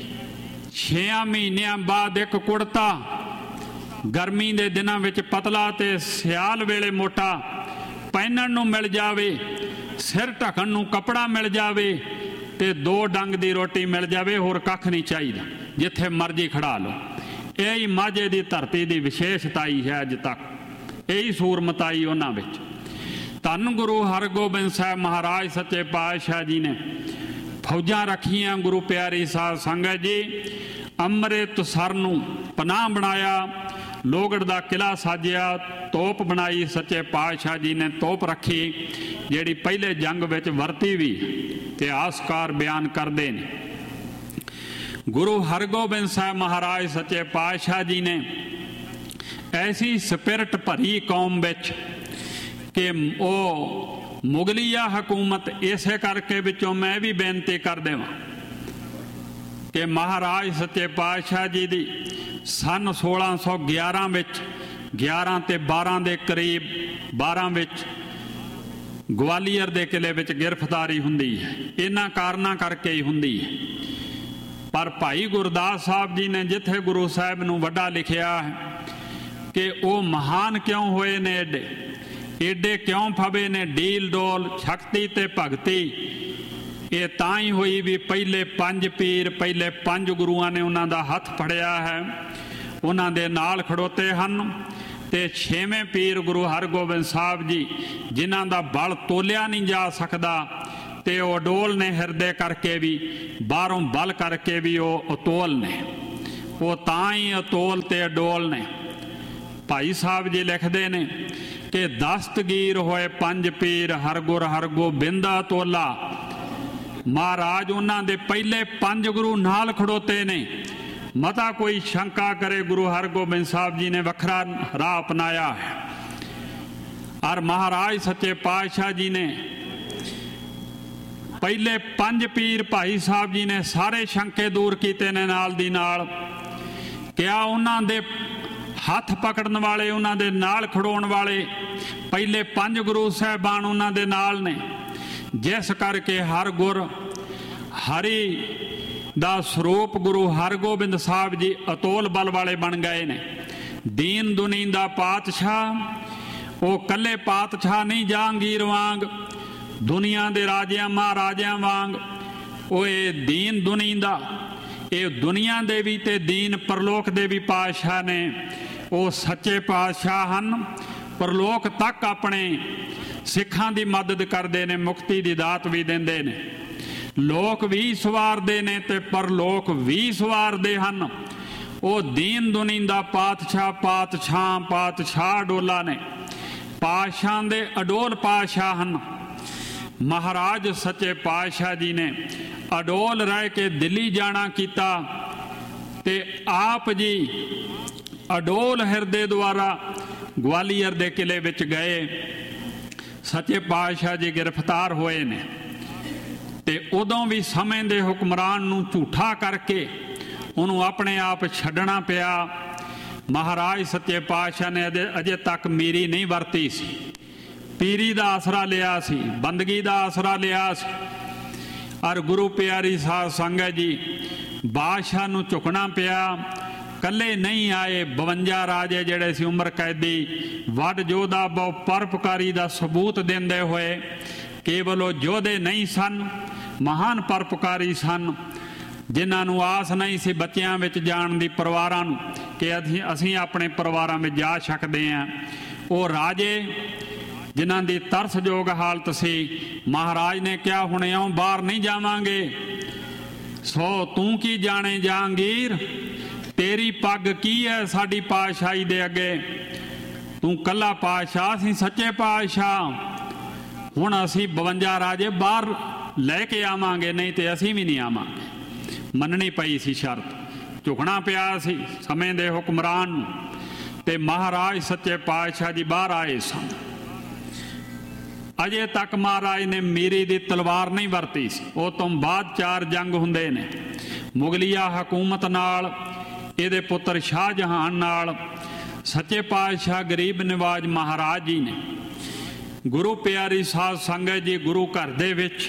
ਛੇਆਂ ਮਹੀਨਿਆਂ ਬਾਅਦ ਇੱਕ ਕੁੜਤਾ, ਗਰਮੀ ਦੇ ਦਿਨਾਂ ਵਿੱਚ ਪਤਲਾ ਤੇ ਸਿਆਲ ਵੇਲੇ ਮੋਟਾ ਪਹਿਨਣ ਨੂੰ ਮਿਲ ਜਾਵੇ, ਸਿਰ ਢੱਕਣ ਨੂੰ ਕੱਪੜਾ ਮਿਲ ਜਾਵੇ ਤੇ ਦੋ ਡੰਗ ਦੀ ਰੋਟੀ ਮਿਲ ਜਾਵੇ, ਹੋਰ ਕੱਖ ਨਹੀਂ ਚਾਹੀਦਾ, ਜਿੱਥੇ ਮਰਜ਼ੀ ਖੜਾ ਲਓ। ਇਹ ਹੀ ਮਾਝੇ ਦੀ ਧਰਤੀ ਦੀ ਵਿਸ਼ੇਸ਼ਤਾਈ ਹੈ ਅੱਜ ਤੱਕ, ਇਹੀ ਸੂਰਮਤਾਈ ਉਹਨਾਂ ਵਿੱਚ। ਧੰਨ ਗੁਰੂ ਹਰਗੋਬਿੰਦ ਸਾਹਿਬ ਮਹਾਰਾਜ ਸੱਚੇ ਪਾਤਸ਼ਾਹ ਜੀ ਨੇ ਫੌਜਾਂ ਰੱਖੀਆਂ। ਗੁਰੂ ਪਿਆਰੀ ਸਾਧ ਸੰਗਤ ਜੀ ਅੰਮ੍ਰਿਤਸਰ ਨੂੰ ਪਨਾਹ ਬਣਾਇਆ, ਲੋਹਗੜ੍ਹ ਦਾ ਕਿਲ੍ਹਾ ਸਾਜਿਆ, ਤੋਪ ਬਣਾਈ। ਸੱਚੇ ਪਾਤਸ਼ਾਹ ਜੀ ਨੇ ਤੋਪ ਰੱਖੀ ਜਿਹੜੀ ਪਹਿਲੇ ਜੰਗ ਵਿੱਚ ਵਰਤੀ ਵੀ, ਇਤਿਹਾਸਕਾਰ ਬਿਆਨ ਕਰਦੇ ਨੇ। ਗੁਰੂ ਹਰਗੋਬਿੰਦ ਸਾਹਿਬ ਮਹਾਰਾਜ ਸੱਚੇ ਪਾਤਸ਼ਾਹ ਜੀ ਨੇ ਐਸੀ ਸਪਿਰਟ ਭਰੀ ਕੌਮ ਵਿੱਚ ਕਿ ਉਹ ਮੁਗਲੀਆ ਹਕੂਮਤ ਇਸੇ ਕਰਕੇ ਵਿੱਚੋਂ ਮੈਂ ਵੀ ਬੇਨਤੀ ਕਰ ਦੇਵਾਂ ਕਿ ਮਹਾਰਾਜ ਸੱਚੇ ਪਾਤਸ਼ਾਹ ਜੀ ਦੀ ਸੰਨ ਸੋਲਾਂ ਸੌ ਗਿਆਰਾਂ ਵਿੱਚ ਗਿਆਰਾਂ ਤੇ ਬਾਰਾਂ ਦੇ ਕਰੀਬ ਬਾਰਾਂ ਵਿੱਚ ਗਵਾਲੀਅਰ ਦੇ ਕਿਲੇ ਵਿੱਚ ਗ੍ਰਿਫਤਾਰੀ ਹੁੰਦੀ ਹੈ। ਇਹਨਾਂ ਕਾਰਨਾਂ ਕਰਕੇ ਹੀ ਹੁੰਦੀ ਹੈ। ਪਰ ਭਾਈ ਗੁਰਦਾਸ ਸਾਹਿਬ ਜੀ ਨੇ ਜਿੱਥੇ ਗੁਰੂ ਸਾਹਿਬ ਨੂੰ ਵੱਡਾ ਲਿਖਿਆ ਹੈ ਕਿ ਉਹ ਮਹਾਨ ਕਿਉਂ ਹੋਏ ਨੇ, ਏਡੇ ਏਡੇ ਕਿਉਂ ਫਵੇ ਨੇ ਡੀਲ ਡੋਲ ਸ਼ਕਤੀ ਤੇ ਭਗਤੀ। ਇਹ ਤਾਂ ਹੀ ਹੋਈ ਵੀ ਪਹਿਲੇ ਪੰਜ ਪੀਰ, ਪਹਿਲੇ ਪੰਜ ਗੁਰੂਆਂ ਨੇ ਉਹਨਾਂ ਦਾ ਹੱਥ ਫੜਿਆ ਹੈ, ਉਹਨਾਂ ਦੇ ਨਾਲ ਖੜੋਤੇ ਹਨ ਤੇ ਛੇਵੇਂ ਪੀਰ ਗੁਰੂ ਹਰਗੋਬਿੰਦ ਸਾਹਿਬ ਜੀ, ਜਿਨ੍ਹਾਂ ਦਾ ਬਲ ਤੋਲਿਆ ਨਹੀਂ ਜਾ ਸਕਦਾ, ਤੇ ਉਹ ਅਡੋਲ ਨੇ ਹਿਰਦੇ ਕਰਕੇ ਵੀ, ਬਾਹਰੋਂ ਬਲ ਕਰਕੇ ਵੀ ਉਹ ਅਤੋਲ ਨੇ। ਉਹ ਤਾਂ ਹੀ ਅਤੋਲ ਤੇ ਅਡੋਲ ਨੇ। ਭਾਈ ਸਾਹਿਬ ਜੀ ਲਿਖਦੇ ਨੇ ਕਿ ਦਸਤਗੀਰ ਹੋਏ ਪੰਜ ਪੀਰ, ਹਰਗੁਰ ਹਰਗੋਬਿੰਦਾ ਤੋਲਾ। ਮਹਾਰਾਜ ਉਹਨਾਂ ਦੇ ਪਹਿਲੇ ਪੰਜ ਗੁਰੂ ਨਾਲ ਖੜੋਤੇ ਨੇ। ਮਤਾ ਕੋਈ ਸ਼ੰਕਾ ਕਰੇ, ਗੁਰੂ ਹਰਗੋਬਿੰਦ ਸਾਹਿਬ ਜੀ ਨੇ ਵੱਖਰਾ ਰਾਹ ਅਪਣਾਇਆ ਹੈ। ਔਰ ਮਹਾਰਾਜ ਸੱਚੇ ਪਾਤਸ਼ਾਹ ਜੀ ਨੇ ਪਹਿਲੇ ਪੰਜ ਪੀਰ ਭਾਈ ਸਾਹਿਬ ਜੀ ਨੇ ਸਾਰੇ ਸ਼ੰਕੇ ਦੂਰ ਕੀਤੇ ਨੇ। ਨਾਲ ਦੀ ਨਾਲ ਕਿਹਾ ਉਹਨਾਂ ਦੇ ਹੱਥ ਪਕੜਨ ਵਾਲੇ, ਉਹਨਾਂ ਦੇ ਨਾਲ ਖੜੋਣ ਵਾਲੇ ਪਹਿਲੇ ਪੰਜ ਗੁਰੂ ਸਾਹਿਬਾਨ ਉਹਨਾਂ ਦੇ ਨਾਲ ਨੇ, ਜਿਸ ਕਰਕੇ ਹਰ ਗੁਰ ਹਰੀ ਦਾ ਸਰੂਪ ਗੁਰੂ ਹਰਗੋਬਿੰਦ ਸਾਹਿਬ ਜੀ ਅਤੋਲ ਬਲ ਵਾਲੇ ਬਣ ਗਏ ਨੇ। ਦੀਨ ਦੁਨੀ ਦਾ ਪਾਤਸ਼ਾਹ, ਉਹ ਕੱਲੇ ਪਾਤਸ਼ਾਹ ਨਹੀਂ ਜਹਾਂਗੀਰ ਵਾਂਗ, ਦੁਨੀਆ ਦੇ ਰਾਜਿਆਂ ਮਹਾਰਾਜਿਆਂ ਵਾਂਗ ਉਹ ਇਹ ਦੀਨ ਦੁਨੀ ਦਾ, ਇਹ ਦੁਨੀਆ ਦੇ ਵੀ ਤੇ ਦੀਨ ਪਰਲੋਕ ਦੇ ਵੀ ਪਾਤਸ਼ਾਹ ਨੇ। ਉਹ ਸੱਚੇ ਪਾਤਸ਼ਾਹ ਹਨ। ਪਰਲੋਕ ਤੱਕ ਆਪਣੇ ਸਿੱਖਾਂ ਦੀ ਮਦਦ ਕਰਦੇ ਨੇ, ਮੁਕਤੀ ਦੀ ਦਾਤ ਵੀ ਦਿੰਦੇ ਨੇ। ਲੋਕ ਵੀ ਸਵਾਰਦੇ ਨੇ ਤੇ ਪਰਲੋਕ ਵੀ ਸਵਾਰਦੇ ਹਨ। ਉਹ ਦੀਨ ਦੁਨੀ ਦਾ ਪਾਤਸ਼ਾਹ, ਪਾਤਸ਼ਾਹ ਪਾਤਸ਼ਾਹ ਅਡੋਲਾ ਨੇ, ਪਾਤਸ਼ਾਹਾਂ ਦੇ ਅਡੋਲ ਪਾਤਸ਼ਾਹ ਹਨ। ਮਹਾਰਾਜ ਸੱਚੇ ਪਾਤਸ਼ਾਹ ਜੀ ਨੇ ਅਡੋਲ ਰਹਿ ਕੇ ਦਿੱਲੀ ਜਾਣਾ ਕੀਤਾ ਤੇ ਆਪ ਜੀ ਅਡੋਲ ਹਿਰਦੇ ਦੁਆਰਾ ਗਵਾਲੀਅਰ ਦੇ ਕਿਲੇ ਵਿੱਚ ਗਏ। ਸੱਚੇ ਪਾਤਸ਼ਾਹ ਜੀ ਗ੍ਰਿਫਤਾਰ ਹੋਏ ਨੇ ਤੇ ਉਦੋਂ ਵੀ ਸਮੇਂ ਦੇ ਹੁਕਮਰਾਨ ਨੂੰ ਝੂਠਾ ਕਰਕੇ ਉਹਨੂੰ ਆਪਣੇ ਆਪ ਛੱਡਣਾ ਪਿਆ। ਮਹਾਰਾਜ ਸੱਚੇ ਪਾਤਸ਼ਾਹ ਨੇ ਅਜੇ ਅਜੇ ਤੱਕ ਮੀਰੀ ਨਹੀਂ ਵਰਤੀ ਸੀ, ਪੀਰੀ ਦਾ ਆਸਰਾ ਲਿਆ ਸੀ, ਬੰਦਗੀ ਦਾ ਆਸਰਾ ਲਿਆ ਸੀ। ਔਰ ਗੁਰੂ ਪਿਆਰੀ ਸਾਧ ਸੰਗਤ ਜੀ, ਬਾਦਸ਼ਾਹ ਨੂੰ ਝੁਕਣਾ ਪਿਆ। ਕੱਲੇ ਨਹੀਂ ਆਏ, ਬਵੰਜਾ ਰਾਜੇ ਜਿਹੜੇ ਸੀ ਉਮਰ ਕੈਦੀ, ਵੱਡ ਯੋਧਾ, ਬਹੁ ਪਰਉਪਕਾਰੀ ਦਾ ਸਬੂਤ ਦਿੰਦੇ ਹੋਏ ਕੇਵਲ ਉਹ ਯੋਧੇ ਨਹੀਂ ਸਨ, ਮਹਾਨ ਪਰਉਪਕਾਰੀ ਸਨ, ਜਿਨ੍ਹਾਂ ਨੂੰ ਆਸ ਨਹੀਂ ਸੀ ਬੱਚਿਆਂ ਵਿੱਚ ਜਾਣ ਦੀ, ਪਰਿਵਾਰਾਂ ਨੂੰ, ਕਿ ਅਸੀਂ ਅਸੀਂ ਆਪਣੇ ਪਰਿਵਾਰਾਂ ਵਿੱਚ ਜਾ ਸਕਦੇ ਹਾਂ। ਉਹ ਰਾਜੇ ਜਿਨ੍ਹਾਂ ਦੀ ਤਰਸਯੋਗ ਹਾਲਤ ਸੀ। ਮਹਾਰਾਜ ਨੇ ਕਿਹਾ ਹੁਣ ਇਉਂ ਬਾਹਰ ਨਹੀਂ ਜਾਵਾਂਗੇ। ਸੋ ਤੂੰ ਕੀ ਜਾਣੇ ਜਹਾਂਗੀਰ, ਤੇਰੀ ਪੱਗ ਕੀ ਹੈ ਸਾਡੀ ਪਾਤਸ਼ਾਹੀ ਦੇ ਅੱਗੇ। ਤੂੰ ਕੱਲਾ ਪਾਤਸ਼ਾਹ ਸੀ, ਸੱਚੇ ਪਾਤਸ਼ਾਹ। ਹੁਣ ਅਸੀਂ ਬਵੰਜਾ ਰਾਜੇ ਬਾਹਰ ਲੈ ਕੇ ਆਵਾਂਗੇ, ਨਹੀਂ ਤੇ ਅਸੀਂ ਵੀ ਨਹੀਂ ਆਵਾਂਗੇ। ਮੰਨਣੀ ਪਈ ਸੀ ਸ਼ਰਤ, ਝੁਕਣਾ ਪਿਆ ਸੀ ਸਮੇਂ ਦੇ ਹੁਕਮਰਾਨ ਨੂੰ। ਤੇ ਮਹਾਰਾਜ ਸੱਚੇ ਪਾਤਸ਼ਾਹ ਜੀ ਬਾਹਰ ਆਏ ਸਨ। ਅਜੇ ਤੱਕ ਮਹਾਰਾਜ ਨੇ ਮੀਰੀ ਦੀ ਤਲਵਾਰ ਨਹੀਂ ਵਰਤੀ ਸੀ। ਉਹ ਤੋਂ ਬਾਅਦ ਚਾਰ ਜੰਗ ਹੁੰਦੇ ਨੇ, ਮੁਗਲੀਆ ਹਕੂਮਤ ਨਾਲ, ਇਹਦੇ ਪੁੱਤਰ ਸ਼ਾਹਜਹਾਨ ਨਾਲ। ਸੱਚੇ ਪਾਤਸ਼ਾਹ ਗਰੀਬ ਨਿਵਾਜ ਮਹਾਰਾਜ ਜੀ ਨੇ, ਗੁਰੂ ਪਿਆਰੀ ਸਾਧ ਸੰਗਤ ਜੀ, ਗੁਰੂ ਘਰ ਦੇ ਵਿੱਚ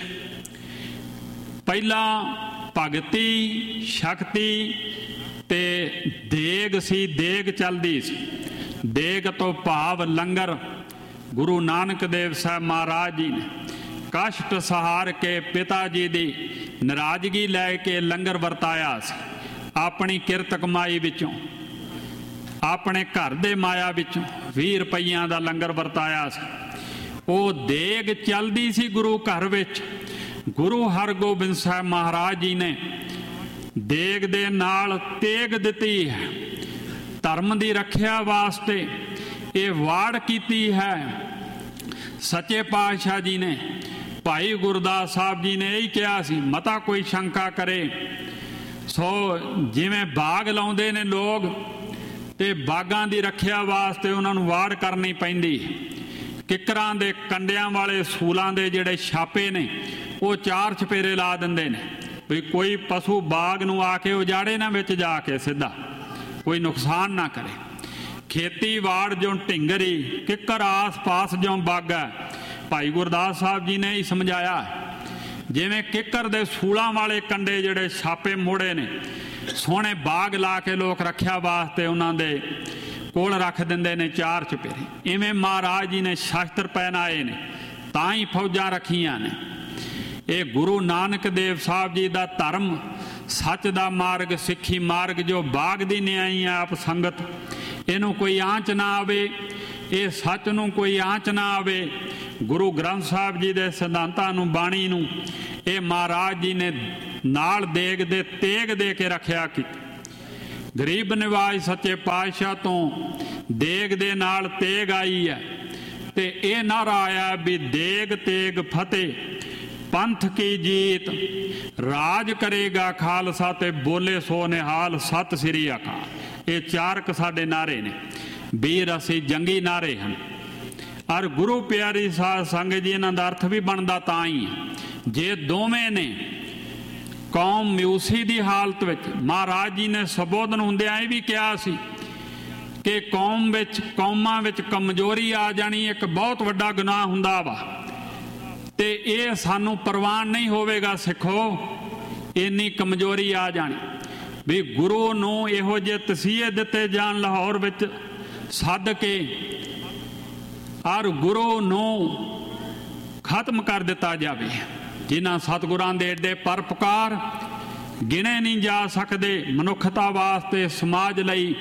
ਪਹਿਲਾਂ ਭਗਤੀ ਸ਼ਕਤੀ ਤੇ ਦੇਗ ਸੀ, ਦੇਗ ਚੱਲਦੀ ਸੀ। ਦੇਗ ਤੋਂ ਭਾਵ ਲੰਗਰ। ਗੁਰੂ ਨਾਨਕ ਦੇਵ ਸਾਹਿਬ ਮਹਾਰਾਜ ਜੀ ਨੇ ਕਸ਼ਟ ਸਹਾਰ ਕੇ ਪਿਤਾ ਜੀ ਦੀ ਨਾਰਾਜ਼ਗੀ ਲੈ ਕੇ ਲੰਗਰ ਵਰਤਾਇਆ ਸੀ। ਆਪਣੀ ਕਿਰਤ ਕਮਾਈ ਵਿੱਚੋਂ, ਆਪਣੇ ਘਰ ਦੇ ਮਾਇਆ ਵਿੱਚੋਂ ਵੀਹ ਰੁਪਈਆਂ ਦਾ ਲੰਗਰ ਵਰਤਾਇਆ ਸੀ। ਉਹ ਦੇਗ ਚੱਲਦੀ ਸੀ ਗੁਰੂ ਘਰ ਵਿੱਚ। ਗੁਰੂ ਹਰਗੋਬਿੰਦ ਸਾਹਿਬ ਮਹਾਰਾਜ ਜੀ ਨੇ ਦੇਗ ਦੇ ਨਾਲ ਤੇਗ ਦਿੱਤੀ ਹੈ। ਧਰਮ ਦੀ ਰੱਖਿਆ ਵਾਸਤੇ ਇਹ ਵਾੜ ਕੀਤੀ ਹੈ। ਸੱਚੇ ਪਾਤਸ਼ਾਹ ਜੀ ਨੇ, ਭਾਈ ਗੁਰਦਾਸ ਸਾਹਿਬ ਜੀ ਨੇ ਇਹ ਕਿਹਾ ਸੀ, ਮਤਾ ਕੋਈ ਸ਼ੰਕਾ ਕਰੇ। ਸੋ ਜਿਵੇਂ ਬਾਗ ਲਾਉਂਦੇ ਨੇ ਲੋਕ, ਤੇ ਬਾਗਾਂ ਦੀ ਰੱਖਿਆ ਵਾਸਤੇ ਉਹਨਾਂ ਨੂੰ ਵਾੜ ਕਰਨੀ ਪੈਂਦੀ। ਕਿੱਕਰਾਂ ਦੇ ਕੰਡਿਆਂ ਵਾਲੇ ਸੂਲਾਂ ਦੇ ਜਿਹੜੇ ਛਾਪੇ ਨੇ, ਉਹ ਚਾਰ ਚਪੇਰੇ ਲਾ ਦਿੰਦੇ ਨੇ ਵੀ ਕੋਈ ਪਸ਼ੂ ਬਾਗ ਨੂੰ ਆ ਕੇ ਉਜਾੜੇ ਨਾ, ਵਿੱਚ ਜਾ ਕੇ ਸਿੱਧਾ ਕੋਈ ਨੁਕਸਾਨ ਨਾ ਕਰੇ। ਖੇਤੀ ਵਾੜ ਜੋ ਢਿੰਗਰੀ, ਕਿੱਕਰ ਆਸ ਪਾਸ ਜੋ ਬਾਗਾ। ਭਾਈ ਗੁਰਦਾਸ ਸਾਹਿਬ ਜੀ ਨੇ ਹੀ ਸਮਝਾਇਆ। ਜਿਵੇਂ ਕਿੱਕਰ ਦੇ ਸੂਲਾਂ ਵਾਲੇ ਕੰਡੇ ਜਿਹੜੇ ਛਾਪੇ ਮੋੜੇ ਨੇ, ਸੋਹਣੇ ਬਾਗ ਲਾ ਕੇ ਲੋਕ ਰੱਖਿਆ ਵਾਸਤੇ ਉਹਨਾਂ ਦੇ ਕੋਲ ਰੱਖ ਦਿੰਦੇ ਨੇ ਚਾਰ ਚਪੇਰੇ। ਇਵੇਂ ਮਹਾਰਾਜ ਜੀ ਨੇ ਸ਼ਸਤਰ ਪਹਿਨਾਏ ਨੇ, ਤਾਂ ਹੀ ਫੌਜਾਂ ਰੱਖੀਆਂ ਨੇ। ਇਹ ਗੁਰੂ ਨਾਨਕ ਦੇਵ ਸਾਹਿਬ ਜੀ ਦਾ ਧਰਮ, ਸੱਚ ਦਾ ਮਾਰਗ, ਸਿੱਖੀ ਮਾਰਗ, ਜੋ ਬਾਗ ਦੀ ਨਿਆਈ ਆਪ ਸੰਗਤ, ਇਹਨੂੰ ਕੋਈ ਆਂਚ ਨਾ ਆਵੇ, ਇਹ ਸੱਚ ਨੂੰ ਕੋਈ ਆਂਚ ਨਾ ਆਵੇ। ਗੁਰੂ ਗ੍ਰੰਥ ਸਾਹਿਬ ਜੀ ਦੇ ਸਿਧਾਂਤਾਂ ਨੂੰ, ਬਾਣੀ ਨੂੰ ਇਹ ਮਹਾਰਾਜ ਜੀ ਨੇ ਨਾਲ ਦੇਗ ਦੇ ਤੇਗ ਦੇ ਕੇ ਰੱਖਿਆ ਕਿ ਗਰੀਬ ਨਿਵਾਜ ਸੱਚੇ ਪਾਤਸ਼ਾਹ ਤੋਂ ਦੇਗ ਦੇ ਨਾਲ ਤੇਗ ਆਈ ਹੈ ਤੇ ਇਹ ਨਾਰਾ ਆਇਆ ਵੀ ਦੇਗ ਤੇਗ ਫਤਿਹ ਪੰਥ ਕੀ ਜੀਤ, ਰਾਜ ਕਰੇਗਾ ਖਾਲਸਾ ਤੇ ਬੋਲੇ ਸੋ ਨਿਹਾਲ ਸਤਿ ਸ੍ਰੀ ਅਕਾਲ। ਇਹ ਚਾਰਕ ਸਾਡੇ ਨਾਰੇ ਨੇ, ਵੀਰ ਅਸੀਂ ਜੰਗੀ ਨਾਰੇ ਹਨ। ਔਰ ਗੁਰੂ ਪਿਆਰੀ ਸਾਧ ਸੰਗਤ ਜੀ, ਇਹਨਾਂ ਦਾ ਅਰਥ ਵੀ ਬਣਦਾ ਤਾਂ ਹੀ ਹੈ ਜੇ ਦੋਵੇਂ ਨੇ ਕੌਮ ਮਿਊਸੀ ਦੀ ਹਾਲਤ ਵਿੱਚ। ਮਹਾਰਾਜ ਜੀ ਨੇ ਸੰਬੋਧਨ ਹੁੰਦਿਆਂ ਇਹ ਵੀ ਕਿਹਾ ਸੀ ਕਿ ਕੌਮ ਵਿੱਚ ਕੌਮਾਂ ਵਿੱਚ ਕਮਜ਼ੋਰੀ ਆ ਜਾਣੀ ਇੱਕ ਬਹੁਤ ਵੱਡਾ ਗੁਨਾਹ ਹੁੰਦਾ ਵਾ, ਤੇ ਇਹ ਸਾਨੂੰ ਪ੍ਰਵਾਨ ਨਹੀਂ ਹੋਵੇਗਾ ਸਿੱਖੋ, ਇੰਨੀ ਕਮਜ਼ੋਰੀ ਆ ਜਾਣੀ ਵੀ ਗੁਰੂ ਨੂੰ ਇਹੋ ਜਿਹੇ ਤਸੀਹੇ ਦਿੱਤੇ ਜਾਣ ਲਾਹੌਰ ਵਿੱਚ ਸੱਦ ਕੇ, ਔਰ ਗੁਰੂ ਨੂੰ ਖਤਮ ਕਰ ਦਿੱਤਾ ਜਾਵੇ। ਜਿਨ੍ਹਾਂ ਸਤਿਗੁਰਾਂ ਦੇ ਏਡੇ ਪਰਉਪਕਾਰ ਗਿਣੇ ਨਹੀਂ ਜਾ ਸਕਦੇ ਮਨੁੱਖਤਾ ਵਾਸਤੇ, ਸਮਾਜ ਲਈ।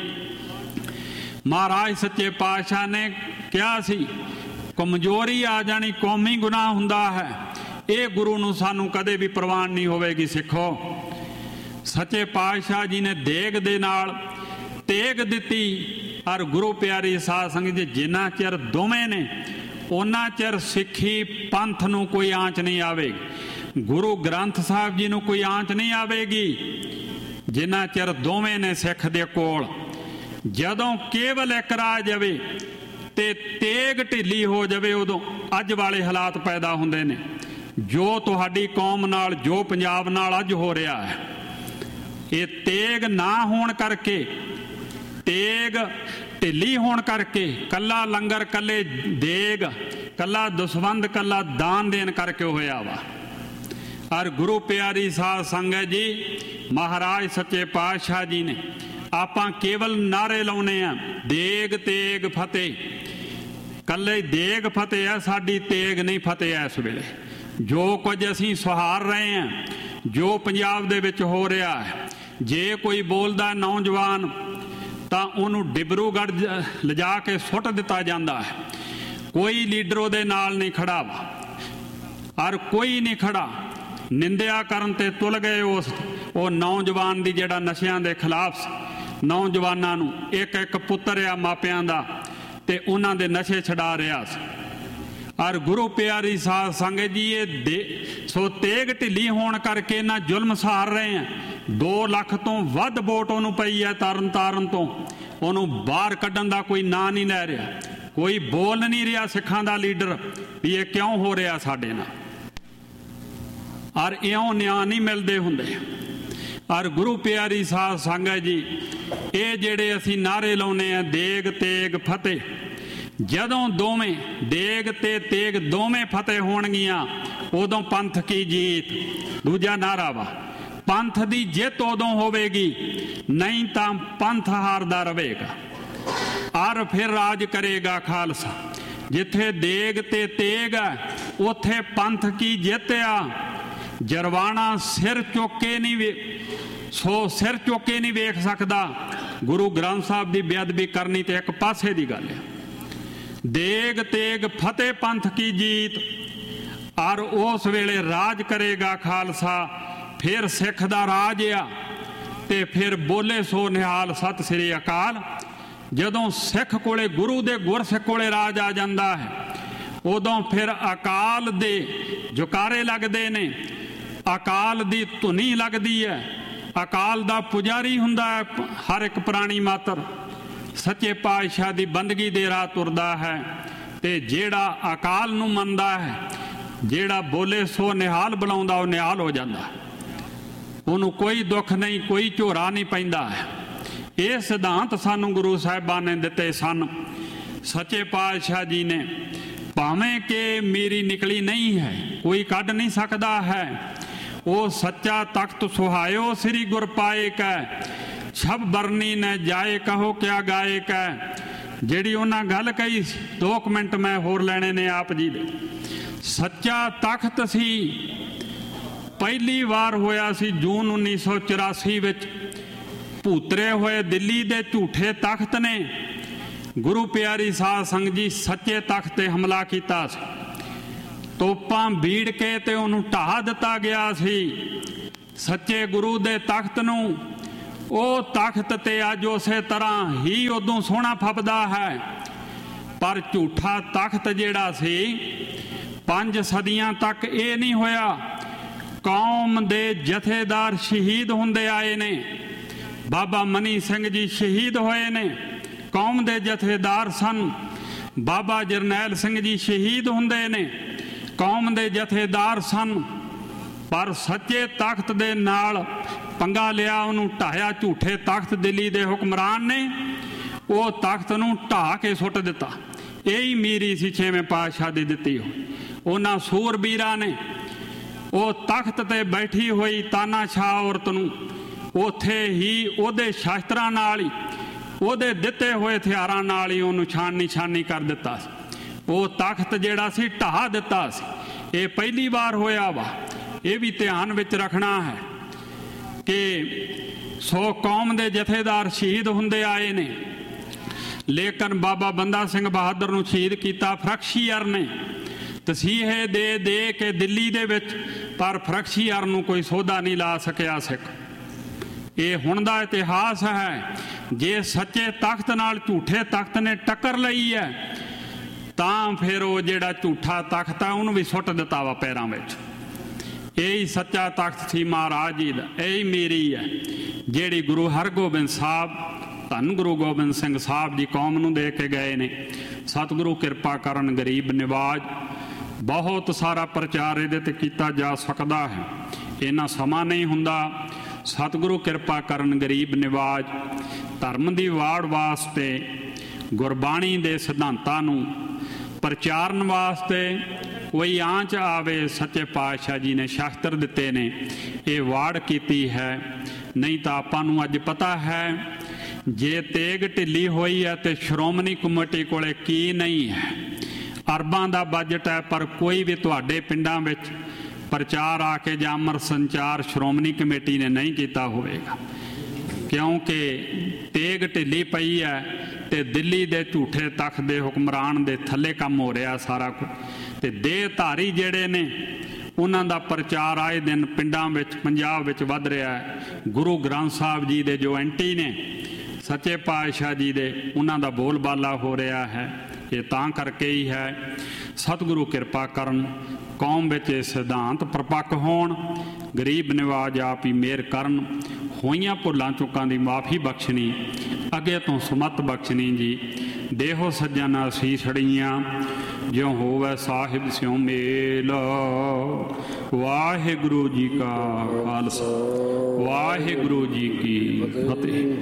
ਮਹਾਰਾਜ ਸੱਚੇ ਪਾਤਸ਼ਾਹ ਨੇ ਕਿਹਾ ਸੀ ਕਮਜ਼ੋਰੀ ਆ ਜਾਣੀ ਕੌਮੀ ਗੁਨਾਹ ਹੁੰਦਾ ਹੈ, ਇਹ ਗੁਰੂ ਨੂੰ ਸਾਨੂੰ ਕਦੇ ਵੀ ਪ੍ਰਵਾਨ ਨਹੀਂ ਹੋਵੇਗੀ ਸਿੱਖੋ। ਸੱਚੇ ਪਾਤਸ਼ਾਹ ਜੀ ਨੇ ਦੇਗ ਦੇ ਨਾਲ ਤੇਗ ਦਿੱਤੀ, ਔਰ ਗੁਰੂ ਪਿਆਰੀ ਸਾਧ ਸੰਗਤ ਜੀ ਜਿੰਨਾ ਚਿਰ ਦੋਵੇਂ ਨੇ ਉਹਨਾਂ ਚਿਰ ਸਿੱਖੀ ਪੰਥ ਨੂੰ ਕੋਈ ਆਂਚ ਨਹੀਂ ਆਵੇਗੀ, ਗੁਰੂ ਗ੍ਰੰਥ ਸਾਹਿਬ ਜੀ ਨੂੰ ਕੋਈ ਆਂਚ ਨਹੀਂ ਆਵੇਗੀ ਜਿੰਨਾ ਚਿਰ ਦੋਵੇਂ ਨੇ ਸਿੱਖ ਦੇ ਕੋਲ। ਜਦੋਂ ਕੇਵਲ ਇੱਕ ਰਾਹ ਜਾਵੇ ਤੇ ਤੇਗ ਢਿੱਲੀ ਹੋ ਜਾਵੇ, ਉਦੋਂ ਅੱਜ ਵਾਲੇ ਹਾਲਾਤ ਪੈਦਾ ਹੁੰਦੇ ਨੇ ਜੋ ਤੁਹਾਡੀ ਕੌਮ ਨਾਲ, ਜੋ ਪੰਜਾਬ ਨਾਲ ਅੱਜ ਹੋ ਰਿਹਾ ਹੈ। ਇਹ ਤੇਗ ਨਾ ਹੋਣ ਕਰਕੇ, ਤੇਗ ਢਿੱਲੀ ਹੋਣ ਕਰਕੇ, ਕੱਲਾ ਲੰਗਰ, ਕੱਲੇ ਦੇਗ, ਕੱਲਾ ਦਸਵੰਧ, ਕੱਲਾ ਦਾਨ ਦੇਣ ਕਰਕੇ ਹੋਇਆ ਵਾ। ਔਰ ਗੁਰੂ ਪਿਆਰੀ ਸਾਧ ਸੰਗਤ ਜੀ, ਮਹਾਰਾਜ ਸੱਚੇ ਪਾਤਸ਼ਾਹ ਜੀ ਨੇ ਆਪਾਂ ਕੇਵਲ ਨਾਰੇ ਲਾਉਣੇ ਆ ਦੇਗ ਤੇਗ ਫਤਿਹ, ਕੱਲੇ ਦੇਗ ਫਤਿਹ ਹੈ, ਸਾਡੀ ਤੇਗ ਨਹੀਂ ਫਤਿਹ ਹੈ। ਇਸ ਵੇਲੇ ਜੋ ਕੁਝ ਅਸੀਂ ਸਹਾਰ ਰਹੇ ਹਾਂ, ਜੋ ਪੰਜਾਬ ਦੇ ਵਿੱਚ ਹੋ ਰਿਹਾ ਹੈ, ਜੇ ਕੋਈ ਬੋਲਦਾ ਨੌਜਵਾਨ ਤਾਂ ਉਹਨੂੰ ਡਿਬਰੂਗੜ੍ਹ ਲਿਜਾ ਕੇ ਸੁੱਟ ਦਿੱਤਾ ਜਾਂਦਾ ਹੈ। ਕੋਈ ਲੀਡਰ ਉਹਦੇ ਨਾਲ ਨਹੀਂ ਖੜਾ ਵਾ, ਔਰ ਕੋਈ ਨਹੀਂ ਖੜਾ। ਨਿੰਦਿਆ ਕਰਨ ਤੇ ਤੁਲ ਗਏ ਉਸ ਉਹ ਨੌਜਵਾਨ ਦੀ ਜਿਹੜਾ ਨਸ਼ਿਆਂ ਦੇ ਖਿਲਾਫ ਨੌਜਵਾਨਾਂ ਨੂੰ, ਇੱਕ ਇੱਕ ਪੁੱਤਰ ਆ ਮਾਪਿਆਂ ਦਾ, ਤੇ ਉਹਨਾਂ ਦੇ ਨਸ਼ੇ ਛਡਾ ਰਿਹਾ ਸੀ। ਔਰ ਗੁਰੂ ਪਿਆਰੀ ਸਾਧ ਸੰਗਤ ਜੀ ਇਹ ਦੇ ਸੋ ਤੇਗ ਢਿੱਲੀ ਹੋਣ ਕਰਕੇ ਇਹਨਾਂ ਜ਼ੁਲਮ ਸਹਾਰ ਰਹੇ ਆ। ਦੋ ਲੱਖ ਤੋਂ ਵੱਧ ਵੋਟ ਉਹਨੂੰ ਪਈ ਹੈ ਤਰਨ ਤਾਰਨ ਤੋਂ, ਉਹਨੂੰ ਬਾਹਰ ਕੱਢਣ ਦਾ ਕੋਈ ਨਾਂ ਨਹੀਂ ਲੈ ਰਿਹਾ, ਕੋਈ ਬੋਲ ਨਹੀਂ ਰਿਹਾ ਸਿੱਖਾਂ ਦਾ ਲੀਡਰ ਵੀ ਇਹ ਕਿਉਂ ਹੋ ਰਿਹਾ ਸਾਡੇ ਨਾਲ, ਔਰ ਇਉਂ ਨਿਆਂ ਨਹੀਂ ਮਿਲਦੇ ਹੁੰਦੇ। ਔਰ ਗੁਰੂ ਪਿਆਰੀ ਸਾਧ ਸੰਗਤ ਜੀ, ਇਹ ਜਿਹੜੇ ਅਸੀਂ ਨਾਰੇ ਲਾਉਨੇ ਆ ਦੇਗ ਤੇਗ ਫਤਿਹ, ਜਦੋਂ ਦੋਵੇਂ ਦੇਗ ਤੇ ਤੇਗ ਦੋਵੇਂ ਫਤਿਹ ਹੋਣਗੀਆਂ ਉਦੋਂ ਪੰਥ ਕੀ ਜੀਤ। ਦੂਜਾ ਨਾਰਾ ਵਾ ਪੰਥ ਦੀ ਜਿੱਤ ਉਦੋਂ ਹੋਵੇਗੀ, ਨਹੀਂ ਤਾਂ ਪੰਥ ਹਾਰਦਾ ਰਹੇਗਾ, ਔਰ ਫਿਰ ਰਾਜ ਕਰੇਗਾ ਖਾਲਸਾ। ਜਿੱਥੇ ਦੇਗ ਤੇ ਤੇਗ ਹੈ ਉੱਥੇ ਪੰਥ ਕੀ ਜਿੱਤ ਆ। ਜਰਵਾਣਾ ਸਿਰ ਚੁੱਕ ਕੇ ਨਹੀਂ ਵੇ ਸੋ ਸਿਰ ਚੁੱਕ ਕੇ ਨਹੀਂ ਵੇਖ ਸਕਦਾ। ਗੁਰੂ ਗ੍ਰੰਥ ਸਾਹਿਬ ਦੀ ਬੇਅਦਬੀ ਕਰਨੀ ਤੇ ਇੱਕ ਪਾਸੇ ਦੀ ਗੱਲ ਹੈ। ਦੇਗ ਤੇਗ ਫਤਿਹ ਪੰਥ ਕੀ ਜੀਤ, ਔਰ ਉਸ ਵੇਲੇ ਰਾਜ ਕਰੇਗਾ ਖਾਲਸਾ। ਫਿਰ ਸਿੱਖ ਦਾ ਰਾਜ ਆ ਤੇ ਫਿਰ ਬੋਲੇ ਸੋ ਨਿਹਾਲ ਸਤਿ ਸ੍ਰੀ ਅਕਾਲ। ਜਦੋਂ ਸਿੱਖ ਕੋਲੇ, ਗੁਰੂ ਦੇ ਗੁਰਸਿੱਖ ਕੋਲੇ ਰਾਜ ਆ ਜਾਂਦਾ ਹੈ, ਉਦੋਂ ਫਿਰ ਅਕਾਲ ਦੇ ਜੁਕਾਰੇ ਲੱਗਦੇ ਨੇ, ਅਕਾਲ ਦੀ ਧੁਨੀ ਲੱਗਦੀ ਹੈ, ਅਕਾਲ ਦਾ ਪੁਜਾਰੀ ਹੁੰਦਾ ਹੈ ਹਰ ਇੱਕ ਪ੍ਰਾਣੀ ਮਾਤਰ। ਸੱਚੇ ਪਾਤਸ਼ਾਹ ਦੀ ਬੰਦਗੀ ਦੇ ਰਾਹ ਤੁਰਦਾ ਹੈ, ਤੇ ਜਿਹੜਾ ਅਕਾਲ ਨੂੰ ਮੰਨਦਾ ਹੈ, ਜਿਹੜਾ ਬੋਲੇ ਸੋ ਨਿਹਾਲ ਬੁਲਾਉਂਦਾ, ਉਹ ਨਿਹਾਲ ਹੋ ਜਾਂਦਾ, ਉਹਨੂੰ ਕੋਈ ਦੁੱਖ ਨਹੀਂ, ਕੋਈ ਝੋਰਾ ਨਹੀਂ ਪੈਂਦਾ ਹੈ। ਇਹ ਸਿਧਾਂਤ ਸਾਨੂੰ ਗੁਰੂ ਸਾਹਿਬਾਨ ਨੇ ਦਿੱਤੇ ਸਨ। ਸੱਚੇ ਪਾਤਸ਼ਾਹ ਜੀ ਨੇ, ਭਾਵੇਂ ਕਿ ਮੇਰੀ ਨਿਕਲੀ ਨਹੀਂ ਹੈ, ਕੋਈ ਕੱਢ ਨਹੀਂ ਸਕਦਾ ਹੈ, ਉਹ ਸੱਚਾ ਤਖਤ ਸੁਹਾਇਓ ਸ੍ਰੀ ਗੁਰ ਪਾਏ ਕੈ, ਛਬ ਬਰਨੀ ਨ ਜਾਏ ਕਹੋ ਕਿਆ ਗਾਏ ਕੈ। ਜਿਹੜੀ ਉਹਨਾਂ ਗੱਲ ਕਹੀ, ਦੋ ਕੁ ਮਿੰਟ ਮੈਂ ਹੋਰ ਲੈਣੇ ਨੇ ਆਪ ਜੀ ਦੇ। ਸੱਚਾ ਤਖਤ ਸੀ, ਪਹਿਲੀ ਵਾਰ ਹੋਇਆ ਸੀ ਜੂਨ ਉੱਨੀ ਸੌ ਚੁਰਾਸੀ ਵਿੱਚ। ਭੂਤਰੇ ਹੋਏ ਦਿੱਲੀ ਦੇ ਝੂਠੇ ਤਖਤ ਨੇ ਗੁਰੂ ਪਿਆਰੀ ਸਾਧ ਸੰਗਤ ਜੀ ਸੱਚੇ ਤਖਤ ਤੇ ਹਮਲਾ ਕੀਤਾ ਸੀ। ਤੋਪਾਂ ਬੀੜ ਕੇ ਤੇ ਉਹਨੂੰ ਢਾਹ ਦਿੱਤਾ ਗਿਆ ਸੀ। ਸੱਚੇ ਗੁਰੂ ਦੇ ਤਖਤ ਨੂੰ, ਉਹ ਤਖਤ ਤੇ ਅੱਜ ਉਸੇ ਤਰ੍ਹਾਂ ਹੀ ਉਦੋਂ ਸੋਹਣਾ ਫੱਬਦਾ ਹੈ, ਪਰ ਝੂਠਾ ਤਖਤ ਜਿਹੜਾ ਸੀ ਪੰਜ ਸਦੀਆਂ ਤੱਕ ਇਹ ਨਹੀਂ ਹੋਇਆ। ਕੌਮ ਦੇ ਜਥੇਦਾਰ ਸ਼ਹੀਦ ਹੁੰਦੇ ਆਏ ਨੇ। ਬਾਬਾ ਮਨੀ ਸਿੰਘ ਜੀ ਸ਼ਹੀਦ ਹੋਏ ਨੇ, ਕੌਮ ਦੇ ਜਥੇਦਾਰ ਸਨ। ਬਾਬਾ ਜਰਨੈਲ ਸਿੰਘ ਜੀ ਸ਼ਹੀਦ ਹੁੰਦੇ ਨੇ, ਕੌਮ ਦੇ ਜਥੇਦਾਰ ਸਨ। ਪਰ ਸੱਚੇ ਤਖਤ ਦੇ ਨਾਲ ਪੰਗਾ ਲਿਆ, ਉਹਨੂੰ ਢਾਹਿਆ। ਝੂਠੇ ਤਖਤ ਦਿੱਲੀ ਦੇ ਹੁਕਮਰਾਨ ਨੇ ਉਹ ਤਖਤ ਨੂੰ ਢਾਹ ਕੇ ਸੁੱਟ ਦਿੱਤਾ। ਇਹੀ ਮੀਰੀ ਸੀ ਛੇਵੇਂ ਪਾਤਸ਼ਾਹ ਦੀ ਦਿੱਤੀ ਹੋਈ। ਉਹਨਾਂ ਸੂਰਬੀਰਾਂ ਨੇ ਉਹ ਤਖਤ ਤੇ ਬੈਠੀ ਹੋਈ ਤਾਨਾਸ਼ਾਹ ਔਰਤ ਨੂੰ ਉੱਥੇ ਹੀ ਉਹਦੇ ਸ਼ਾਸਤਰਾਂ ਨਾਲ ਹੀ, ਉਹਦੇ ਦਿੱਤੇ ਹੋਏ ਹਥਿਆਰਾਂ ਨਾਲ ਹੀ ਉਹਨੂੰ ਛਾਣ ਨਿਸ਼ਾਨੀ ਕਰ ਦਿੱਤਾ ਸੀ। ਉਹ ਤਖਤ ਜਿਹੜਾ ਸੀ ਢਾਹ ਦਿੱਤਾ ਸੀ। ਇਹ ਪਹਿਲੀ ਵਾਰ ਹੋਇਆ ਵਾ। ਇਹ ਵੀ ਧਿਆਨ ਵਿੱਚ ਰੱਖਣਾ ਹੈ ਕਿ ਸੋ ਕੌਮ ਦੇ ਜਥੇਦਾਰ ਸ਼ਹੀਦ ਹੁੰਦੇ ਆਏ ਨੇ, ਲੇਕਿਨ ਬਾਬਾ ਬੰਦਾ ਸਿੰਘ ਬਹਾਦਰ ਨੂੰ ਸ਼ਹੀਦ ਕੀਤਾ ਫਰਖਸ਼ੀਅਰ ਨੇ, ਤਸੀਹੇ ਦੇ ਦੇ ਕੇ ਦਿੱਲੀ ਦੇ ਵਿੱਚ। ਪਰ ਫਰਖਸ਼ੀਅਰ ਨੂੰ ਕੋਈ ਸੋਧਾ ਨਹੀਂ ਲਾ ਸਕਿਆ ਸਿੱਖ। ਇਹ ਹੁਣ ਦਾ ਇਤਿਹਾਸ ਹੈ। ਜੇ ਸੱਚੇ ਤਖਤ ਨਾਲ ਝੂਠੇ ਤਖਤ ਨੇ ਟੱਕਰ ਲਈ ਹੈ ਤਾਂ ਫਿਰ ਉਹ ਜਿਹੜਾ ਝੂਠਾ ਤਖਤ ਆ ਉਹਨੂੰ ਵੀ ਸੁੱਟ ਦਿੱਤਾ ਵਾ ਪੈਰਾਂ ਵਿੱਚ। ਇਹੀ ਸੱਚਾ ਤਖਤ ਸੀ ਮਹਾਰਾਜ ਜੀ ਦਾ। ਇਹੀ ਮੇਰੀ ਹੈ ਜਿਹੜੀ ਗੁਰੂ ਹਰਗੋਬਿੰਦ ਸਾਹਿਬ, ਧੰਨ ਗੁਰੂ ਗੋਬਿੰਦ ਸਿੰਘ ਸਾਹਿਬ ਜੀ ਕੌਮ ਨੂੰ ਦੇ ਕੇ ਗਏ ਨੇ। ਸਤਿਗੁਰੂ ਕਿਰਪਾ ਕਰਨ, ਗਰੀਬ ਨਿਵਾਜ। ਬਹੁਤ ਸਾਰਾ ਪ੍ਰਚਾਰ ਇਹਦੇ ਤੇ ਕੀਤਾ ਜਾ ਸਕਦਾ ਹੈ, ਇਹਨਾਂ ਸਮਾਂ ਨਹੀਂ ਹੁੰਦਾ। ਸਤਿਗੁਰੂ ਕਿਰਪਾ ਕਰਨ, ਗਰੀਬ ਨਿਵਾਜ। ਧਰਮ ਦੀ ਵਾੜ ਵਾਸਤੇ, ਗੁਰਬਾਣੀ ਦੇ ਸਿਧਾਂਤਾਂ ਨੂੰ ਪ੍ਰਚਾਰਨ ਵਾਸਤੇ ਕੋਈ ਆਂਚ ਆਵੇ, ਸੱਚੇ ਪਾਤਸ਼ਾਹ ਜੀ ਨੇ ਸ਼ਾਸਤਰ ਦਿੱਤੇ ਨੇ, ਇਹ ਵਾੜ ਕੀਤੀ ਹੈ। ਨਹੀਂ ਤਾਂ ਆਪਾਂ ਨੂੰ ਅੱਜ ਪਤਾ ਹੈ ਜੇ ਤੇਗ ਢਿੱਲੀ ਹੋਈ ਹੈ ਤੇ ਸ਼੍ਰੋਮਣੀ ਕਮੇਟੀ ਕੋਲੇ ਕੀ ਨਹੀਂ ਹੈ। ਅਰਬਾਂ ਦਾ ਬਜਟ ਹੈ, ਪਰ ਕੋਈ ਵੀ ਤੁਹਾਡੇ ਪਿੰਡਾਂ ਵਿੱਚ ਪ੍ਰਚਾਰ ਆ ਕੇ ਜਾਂ ਅਮਰ ਸੰਚਾਰ ਸ਼੍ਰੋਮਣੀ ਕਮੇਟੀ ਨੇ ਨਹੀਂ ਕੀਤਾ ਹੋਵੇਗਾ, ਕਿਉਂਕਿ ਤੇਗ ਢਿੱਲੀ ਪਈ ਹੈ ਤੇ ਦਿੱਲੀ ਦੇ ਝੂਠੇ ਤਖਤ ਦੇ ਹੁਕਮਰਾਨ ਦੇ ਥੱਲੇ ਕੰਮ ਹੋ ਰਿਹਾ ਸਾਰਾ ਕੁਝ। ਤੇ ਦੇਹਧਾਰੀ ਜਿਹੜੇ ਨੇ ਉਹਨਾਂ ਦਾ ਪ੍ਰਚਾਰ ਆਏ ਦਿਨ ਪਿੰਡਾਂ ਵਿੱਚ, ਪੰਜਾਬ ਵਿੱਚ ਵੱਧ ਰਿਹਾ ਹੈ। ਗੁਰੂ ਗ੍ਰੰਥ ਸਾਹਿਬ ਜੀ ਦੇ ਜੋ ਐਂਟੀ ਨੇ, ਸੱਚੇ ਪਾਤਸ਼ਾਹ ਜੀ ਦੇ, ਉਹਨਾਂ ਦਾ ਬੋਲਬਾਲਾ ਹੋ ਰਿਹਾ ਹੈ। ਇਹ ਤਾਂ ਕਰਕੇ ਹੀ ਹੈ। ਸਤਿਗੁਰੂ ਕਿਰਪਾ ਕਰਨ, ਕੌਮ ਵਿੱਚ ਇਹ ਸਿਧਾਂਤ ਪ੍ਰਪੱਕ ਹੋਣ। ਗਰੀਬ ਨਿਵਾਜ ਆਪ ਹੀ ਮਿਹਰ ਕਰਨ। ਹੋਈਆਂ ਭੁੱਲਾਂ ਚੁੱਕਾਂ ਦੀ ਮਾਫੀ ਬਖਸ਼ਣੀ, ਅੱਗੇ ਤੋਂ ਸੁਮਤ ਬਖਸ਼ਣੀ ਜੀ। ਦੇਹੋ ਸੱਜਣ ਅਸੀਸੜੀਆਂ, ਜਿਉ ਹੋਵੇ ਸਾਹਿਬ ਸਿਉ ਮੇਲ। ਵਾਹਿਗੁਰੂ ਜੀ ਕਾ ਖਾਲਸਾ, ਵਾਹਿਗੁਰੂ ਜੀ ਕੀ ਫਤਿਹ।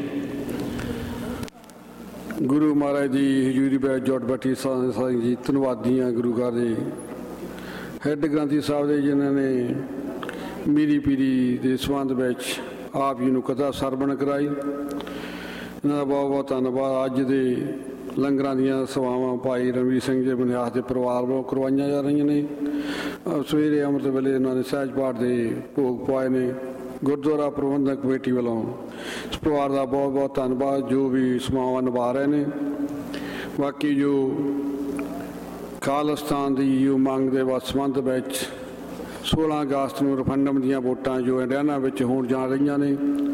ਗੁਰੂ ਮਹਾਰਾਜ ਦੀ ਹਜ਼ੂਰੀ ਵਿੱਚ ਜੋੜ ਬੈਠੀ ਸਾਧ ਸੰਗਤ ਜੀ, ਧੰਨਵਾਦੀ ਹਾਂ ਗੁਰੂ ਘਰ ਦੇ ਹੈੱਡ ਗ੍ਰੰਥੀ ਸਾਹਿਬ ਦੇ, ਜਿਨ੍ਹਾਂ ਨੇ ਮੀਰੀ ਪੀਰੀ ਦੇ ਸੰਬੰਧ ਵਿੱਚ ਆਪ ਜੀ ਨੂੰ ਕਥਾ ਸਰਵਣ ਕਰਾਈ। ਇਹਨਾਂ ਦਾ ਬਹੁਤ ਬਹੁਤ ਧੰਨਵਾਦ। ਅੱਜ ਦੇ ਲੰਗਰਾਂ ਦੀਆਂ ਸੇਵਾਵਾਂ ਭਾਈ ਰਣਵੀਰ ਸਿੰਘ ਜੀ ਬਨਿਆਸ ਦੇ ਪਰਿਵਾਰ ਵੱਲੋਂ ਕਰਵਾਈਆਂ ਜਾ ਰਹੀਆਂ ਨੇ। ਸਵੇਰੇ ਅੰਮ੍ਰਿਤ ਵੇਲੇ ਇਹਨਾਂ ਨੇ ਸਹਿਜ ਪਾਠ ਦੇ ਭੋਗ ਪਵਾਏ ਨੇ ਗੁਰਦੁਆਰਾ ਪ੍ਰਬੰਧਕ ਕਮੇਟੀ ਵੱਲੋਂ। ਇਸ ਪਰਿਵਾਰ ਦਾ ਬਹੁਤ ਬਹੁਤ ਧੰਨਵਾਦ ਜੋ ਵੀ ਸੇਵਾਵਾਂ ਨਿਭਾ ਰਹੇ ਨੇ। ਬਾਕੀ ਜੋ ਖਾਲਿਸਤਾਨ ਦੀ ਜੋ ਮੰਗ ਦੇ ਸੰਬੰਧ ਵਿੱਚ ਸੋਲਾਂ ਅਗਸਤ ਨੂੰ ਰੈਫਰੈਂਡਮ ਦੀਆਂ ਵੋਟਾਂ ਜੋ ਹਰਿਆਣਾ ਵਿੱਚ ਹੋਣ ਜਾ ਰਹੀਆਂ ਨੇ,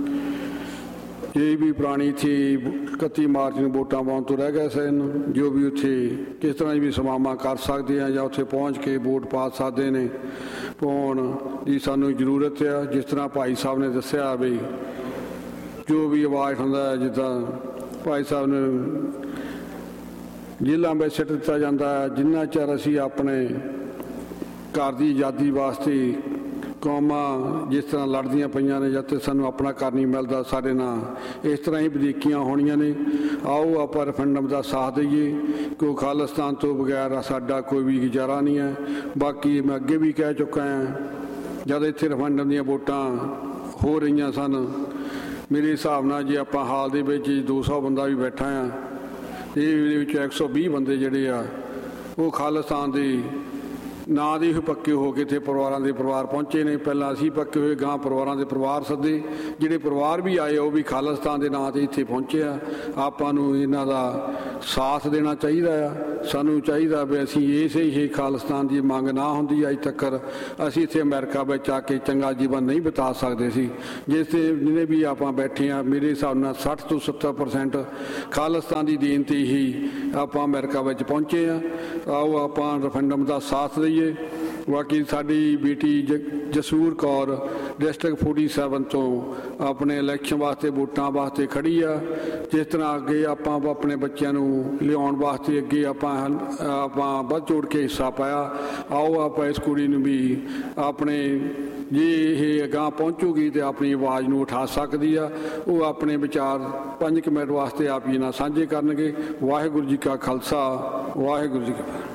ਇਹ ਵੀ ਪੁਰਾਣੀ ਇੱਥੇ ਇਕੱਤੀ ਮਾਰਚ ਨੂੰ ਵੋਟਾਂ ਪਾਉਣ ਤੋਂ ਰਹਿ ਗਏ ਸਨ। ਜੋ ਵੀ ਉੱਥੇ ਕਿਸ ਤਰ੍ਹਾਂ ਵੀ ਸੇਵਾਵਾਂ ਕਰ ਸਕਦੇ ਆ ਜਾਂ ਉੱਥੇ ਪਹੁੰਚ ਕੇ ਵੋਟ ਪਾ ਸਕਦੇ ਨੇ, ਪਾਉਣ ਦੀ ਸਾਨੂੰ ਜ਼ਰੂਰਤ ਆ। ਜਿਸ ਤਰ੍ਹਾਂ ਭਾਈ ਸਾਹਿਬ ਨੇ ਦੱਸਿਆ ਵੀ ਜੋ ਵੀ ਆਵਾਜ਼ ਹੁੰਦਾ, ਜਿੱਦਾਂ ਭਾਈ ਸਾਹਿਬ ਨੇ ਜੇਲ੍ਹਾਂ ਵਿੱਚ ਸਿੱਟ ਦਿੱਤਾ ਜਾਂਦਾ ਹੈ। ਜਿੰਨਾ ਚਿਰ ਅਸੀਂ ਆਪਣੇ ਘਰ ਦੀ ਆਜ਼ਾਦੀ ਵਾਸਤੇ ਕੌਮਾਂ ਜਿਸ ਤਰ੍ਹਾਂ ਲੜਦੀਆਂ ਪਈਆਂ ਨੇ, ਜਦ ਤੱਕ ਸਾਨੂੰ ਆਪਣਾ ਘਰ ਨਹੀਂ ਮਿਲਦਾ, ਸਾਡੇ ਨਾਲ ਇਸ ਤਰ੍ਹਾਂ ਹੀ ਵਧੀਕੀਆਂ ਹੋਣੀਆਂ ਨੇ। ਆਓ ਆਪਾਂ ਰੈਫਰੈਂਡਮ ਦਾ ਸਾਥ ਦਈਏ, ਕਿਉਂ ਖਾਲਿਸਤਾਨ ਤੋਂ ਬਗੈਰ ਸਾਡਾ ਕੋਈ ਵੀ ਗੁਜ਼ਾਰਾ ਨਹੀਂ ਹੈ। ਬਾਕੀ ਮੈਂ ਅੱਗੇ ਵੀ ਕਹਿ ਚੁੱਕਾ ਹਾਂ, ਜਦ ਇੱਥੇ ਰੈਫਰੈਂਡਮ ਦੀਆਂ ਵੋਟਾਂ ਹੋ ਰਹੀਆਂ ਸਨ, ਮੇਰੇ ਹਿਸਾਬ ਨਾਲ ਜੇ ਆਪਾਂ ਹਾਲ ਦੇ ਵਿੱਚ ਦੋ ਸੌ ਬੰਦਾ ਵੀ ਬੈਠਾ ਆ, ਇਹਦੇ ਵਿੱਚ ਇੱਕ ਸੌ ਵੀਹ ਬੰਦੇ ਜਿਹੜੇ ਆ ਉਹ ਖਾਲਿਸਤਾਨ ਦੇ ਨਾ ਦੇ ਹੋਏ ਪੱਕੇ ਹੋ ਕੇ ਇੱਥੇ ਪਰਿਵਾਰਾਂ ਦੇ ਪਰਿਵਾਰ ਪਹੁੰਚੇ ਨੇ। ਪਹਿਲਾਂ ਅਸੀਂ ਪੱਕੇ ਹੋਏ, ਗਾਂ ਪਰਿਵਾਰਾਂ ਦੇ ਪਰਿਵਾਰ ਸੱਦੇ, ਜਿਹੜੇ ਪਰਿਵਾਰ ਵੀ ਆਏ ਉਹ ਵੀ ਖਾਲਿਸਤਾਨ ਦੇ ਨਾਂ 'ਤੇ ਇੱਥੇ ਪਹੁੰਚੇ ਆ। ਆਪਾਂ ਨੂੰ ਇਹਨਾਂ ਦਾ ਸਾਥ ਦੇਣਾ ਚਾਹੀਦਾ ਆ। ਸਾਨੂੰ ਚਾਹੀਦਾ ਵੀ ਅਸੀਂ ਇਸੇ ਹੀ ਖਾਲਿਸਤਾਨ ਦੀ ਮੰਗ ਨਾ ਹੁੰਦੀ ਅੱਜ ਤੱਕ ਅਸੀਂ ਇੱਥੇ ਅਮਰੀਕਾ ਵਿੱਚ ਆ ਕੇ ਚੰਗਾ ਜੀਵਨ ਨਹੀਂ ਬਿਤਾ ਸਕਦੇ ਸੀ। ਜਿਸ 'ਤੇ ਜਿਹਨੇ ਵੀ ਆਪਾਂ ਬੈਠੇ ਹਾਂ, ਮੇਰੇ ਹਿਸਾਬ ਨਾਲ ਸੱਠ ਤੋਂ ਸੱਤਰ ਪਰਸੈਂਟ ਖਾਲਿਸਤਾਨ ਦੀ ਦੇਣ 'ਤੇ ਹੀ ਆਪਾਂ ਅਮਰੀਕਾ ਵਿੱਚ ਪਹੁੰਚੇ ਹਾਂ। ਆਓ ਆਪਾਂ ਰੈਫਰੈਂਡਮ ਦਾ ਸਾਥ ਦਈਏ। ਬਾਕੀ ਸਾਡੀ ਬੇਟੀ ਜ ਜਸੂਰ ਕੌਰ ਡਿਸਟ੍ਰਿਕਟ ਫੋਰਟੀ ਸੈਵਨ ਤੋਂ ਆਪਣੇ ਇਲੈਕਸ਼ਨ ਵਾਸਤੇ ਵੋਟਾਂ ਵਾਸਤੇ ਖੜੀ ਆ। ਜਿਸ ਤਰ੍ਹਾਂ ਅੱਗੇ ਆਪਾਂ ਆਪਣੇ ਬੱਚਿਆਂ ਨੂੰ ਲਿਆਉਣ ਵਾਸਤੇ ਅੱਗੇ ਆਪਾਂ ਆਪਾਂ ਵੱਧ ਚੋੜ ਕੇ ਹਿੱਸਾ ਪਾਇਆ। ਆਓ ਆਪਾਂ ਇਸ ਕੁੜੀ ਨੂੰ ਵੀ ਆਪਣੇ, ਜੇ ਇਹ ਅਗਾਂਹ ਪਹੁੰਚੂਗੀ ਤਾਂ ਆਪਣੀ ਆਵਾਜ਼ ਨੂੰ ਉਠਾ ਸਕਦੀ ਆ। ਉਹ ਆਪਣੇ ਵਿਚਾਰ ਪੰਜ ਕੁ ਮਿੰਟ ਵਾਸਤੇ ਆਪ ਜੀ ਨਾਲ ਸਾਂਝੇ ਕਰਨਗੇ। ਵਾਹਿਗੁਰੂ ਜੀ ਕਾ ਖਾਲਸਾ, ਵਾਹਿਗੁਰੂ ਜੀ ਕੀ ਫਤਿਹ।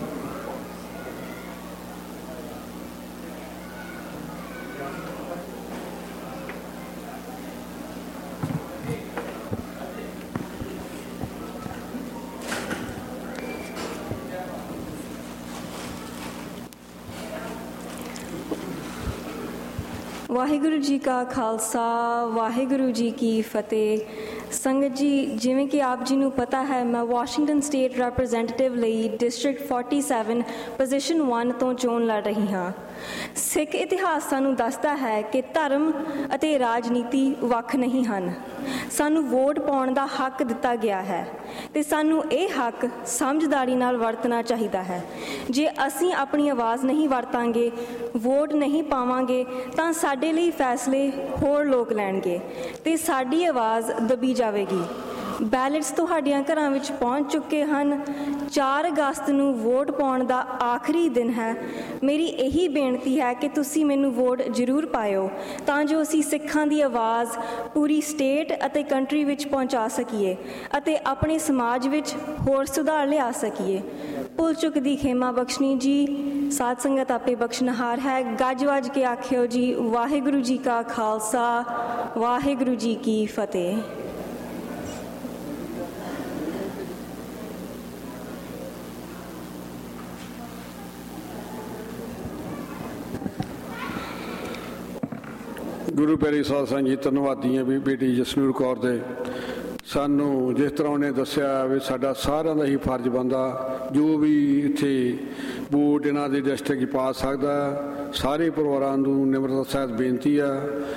ਵਾਹਿਗੁਰੂ ਜੀ ਕਾ ਖਾਲਸਾ, ਵਾਹਿਗੁਰੂ ਜੀ ਕੀ ਫਤਿਹ। ਸੰਗਤ ਜੀ, ਜਿਵੇਂ ਕਿ ਆਪ ਜੀ ਨੂੰ ਪਤਾ ਹੈ, ਮੈਂ ਵਾਸ਼ਿੰਗਟਨ ਸਟੇਟ ਰੈਪਰੈਜ਼ੈਂਟੇਟਿਵ ਲਈ district forty seven position one ਤੋਂ ਚੋਣ ਲੜ ਰਹੀ ਹਾਂ। ਸਿੱਖ ਇਤਿਹਾਸ ਸਾਨੂੰ ਦੱਸਦਾ ਹੈ ਕਿ ਧਰਮ ਅਤੇ ਰਾਜਨੀਤੀ ਵੱਖ ਨਹੀਂ ਹਨ। ਸਾਨੂੰ ਵੋਟ ਪਾਉਣ ਦਾ ਹੱਕ ਦਿੱਤਾ ਗਿਆ ਹੈ ਅਤੇ ਸਾਨੂੰ ਇਹ ਹੱਕ ਸਮਝਦਾਰੀ ਨਾਲ ਵਰਤਣਾ ਚਾਹੀਦਾ ਹੈ। ਜੇ ਅਸੀਂ ਆਪਣੀ ਆਵਾਜ਼ ਨਹੀਂ ਵਰਤਾਂਗੇ, ਵੋਟ ਨਹੀਂ ਪਾਵਾਂਗੇ, ਤਾਂ ਸਾਡੇ ਲਈ ਫੈਸਲੇ ਹੋਰ ਲੋਕ ਲੈਣਗੇ ਅਤੇ ਸਾਡੀ ਆਵਾਜ਼ ਦਬੀ ਜਾਵੇਗੀ। ਬੈਲਟਸ ਤੁਹਾਡੀਆਂ ਘਰਾਂ ਵਿੱਚ ਪਹੁੰਚ ਚੁੱਕੇ ਹਨ। ਚਾਰ ਅਗਸਤ ਨੂੰ ਵੋਟ ਪਾਉਣ ਦਾ ਆਖਰੀ ਦਿਨ ਹੈ। ਮੇਰੀ ਇਹੀ ਬੇਨਤੀ ਹੈ ਕਿ ਤੁਸੀਂ ਮੈਨੂੰ ਵੋਟ ਜ਼ਰੂਰ ਪਾਇਓ, ਤਾਂ ਜੋ ਅਸੀਂ ਸਿੱਖਾਂ ਦੀ ਆਵਾਜ਼ ਪੂਰੀ ਸਟੇਟ ਅਤੇ ਕੰਟਰੀ ਵਿੱਚ ਪਹੁੰਚਾ ਸਕੀਏ ਅਤੇ ਆਪਣੇ ਸਮਾਜ ਵਿੱਚ ਹੋਰ ਸੁਧਾਰ ਲਿਆ ਸਕੀਏ। ਭੁੱਲ ਚੁੱਕ ਦੀ ਖੇਮਾ ਬਖਸ਼ਣੀ ਜੀ, ਸਾਧ ਸੰਗਤ ਆਪੇ ਬਖਸ਼ਨਹਾਰ ਹੈ। ਗੱਜ ਵੱਜ ਕੇ ਆਖਿਓ ਜੀ, ਵਾਹਿਗੁਰੂ ਜੀ ਕਾ ਖਾਲਸਾ, ਵਾਹਿਗੁਰੂ ਜੀ ਕੀ ਫਤਿਹ। ਗੁਰੂ ਪਿਆਰੇ ਸਾਧ ਸੰਗਤ ਜੀ, ਧੰਨਵਾਦੀ ਹਾਂ ਵੀ ਬੇਟੀ ਜਸਨੂਰ ਕੌਰ ਦੇ। ਸਾਨੂੰ ਜਿਸ ਤਰ੍ਹਾਂ ਉਹਨੇ ਦੱਸਿਆ ਵੀ ਸਾਡਾ ਸਾਰਿਆਂ ਦਾ ਹੀ ਫਰਜ਼ ਬਣਦਾ, ਜੋ ਵੀ ਇੱਥੇ ਵੋਟ ਇਹਨਾਂ ਦੇ ਡਿਸਟ੍ਰਿਕਟ ਪਾ ਸਕਦਾ। ਸਾਰੇ ਪਰਿਵਾਰਾਂ ਨੂੰ ਨਿਮਰਤਾ ਸਹਿਤ ਬੇਨਤੀ ਆ,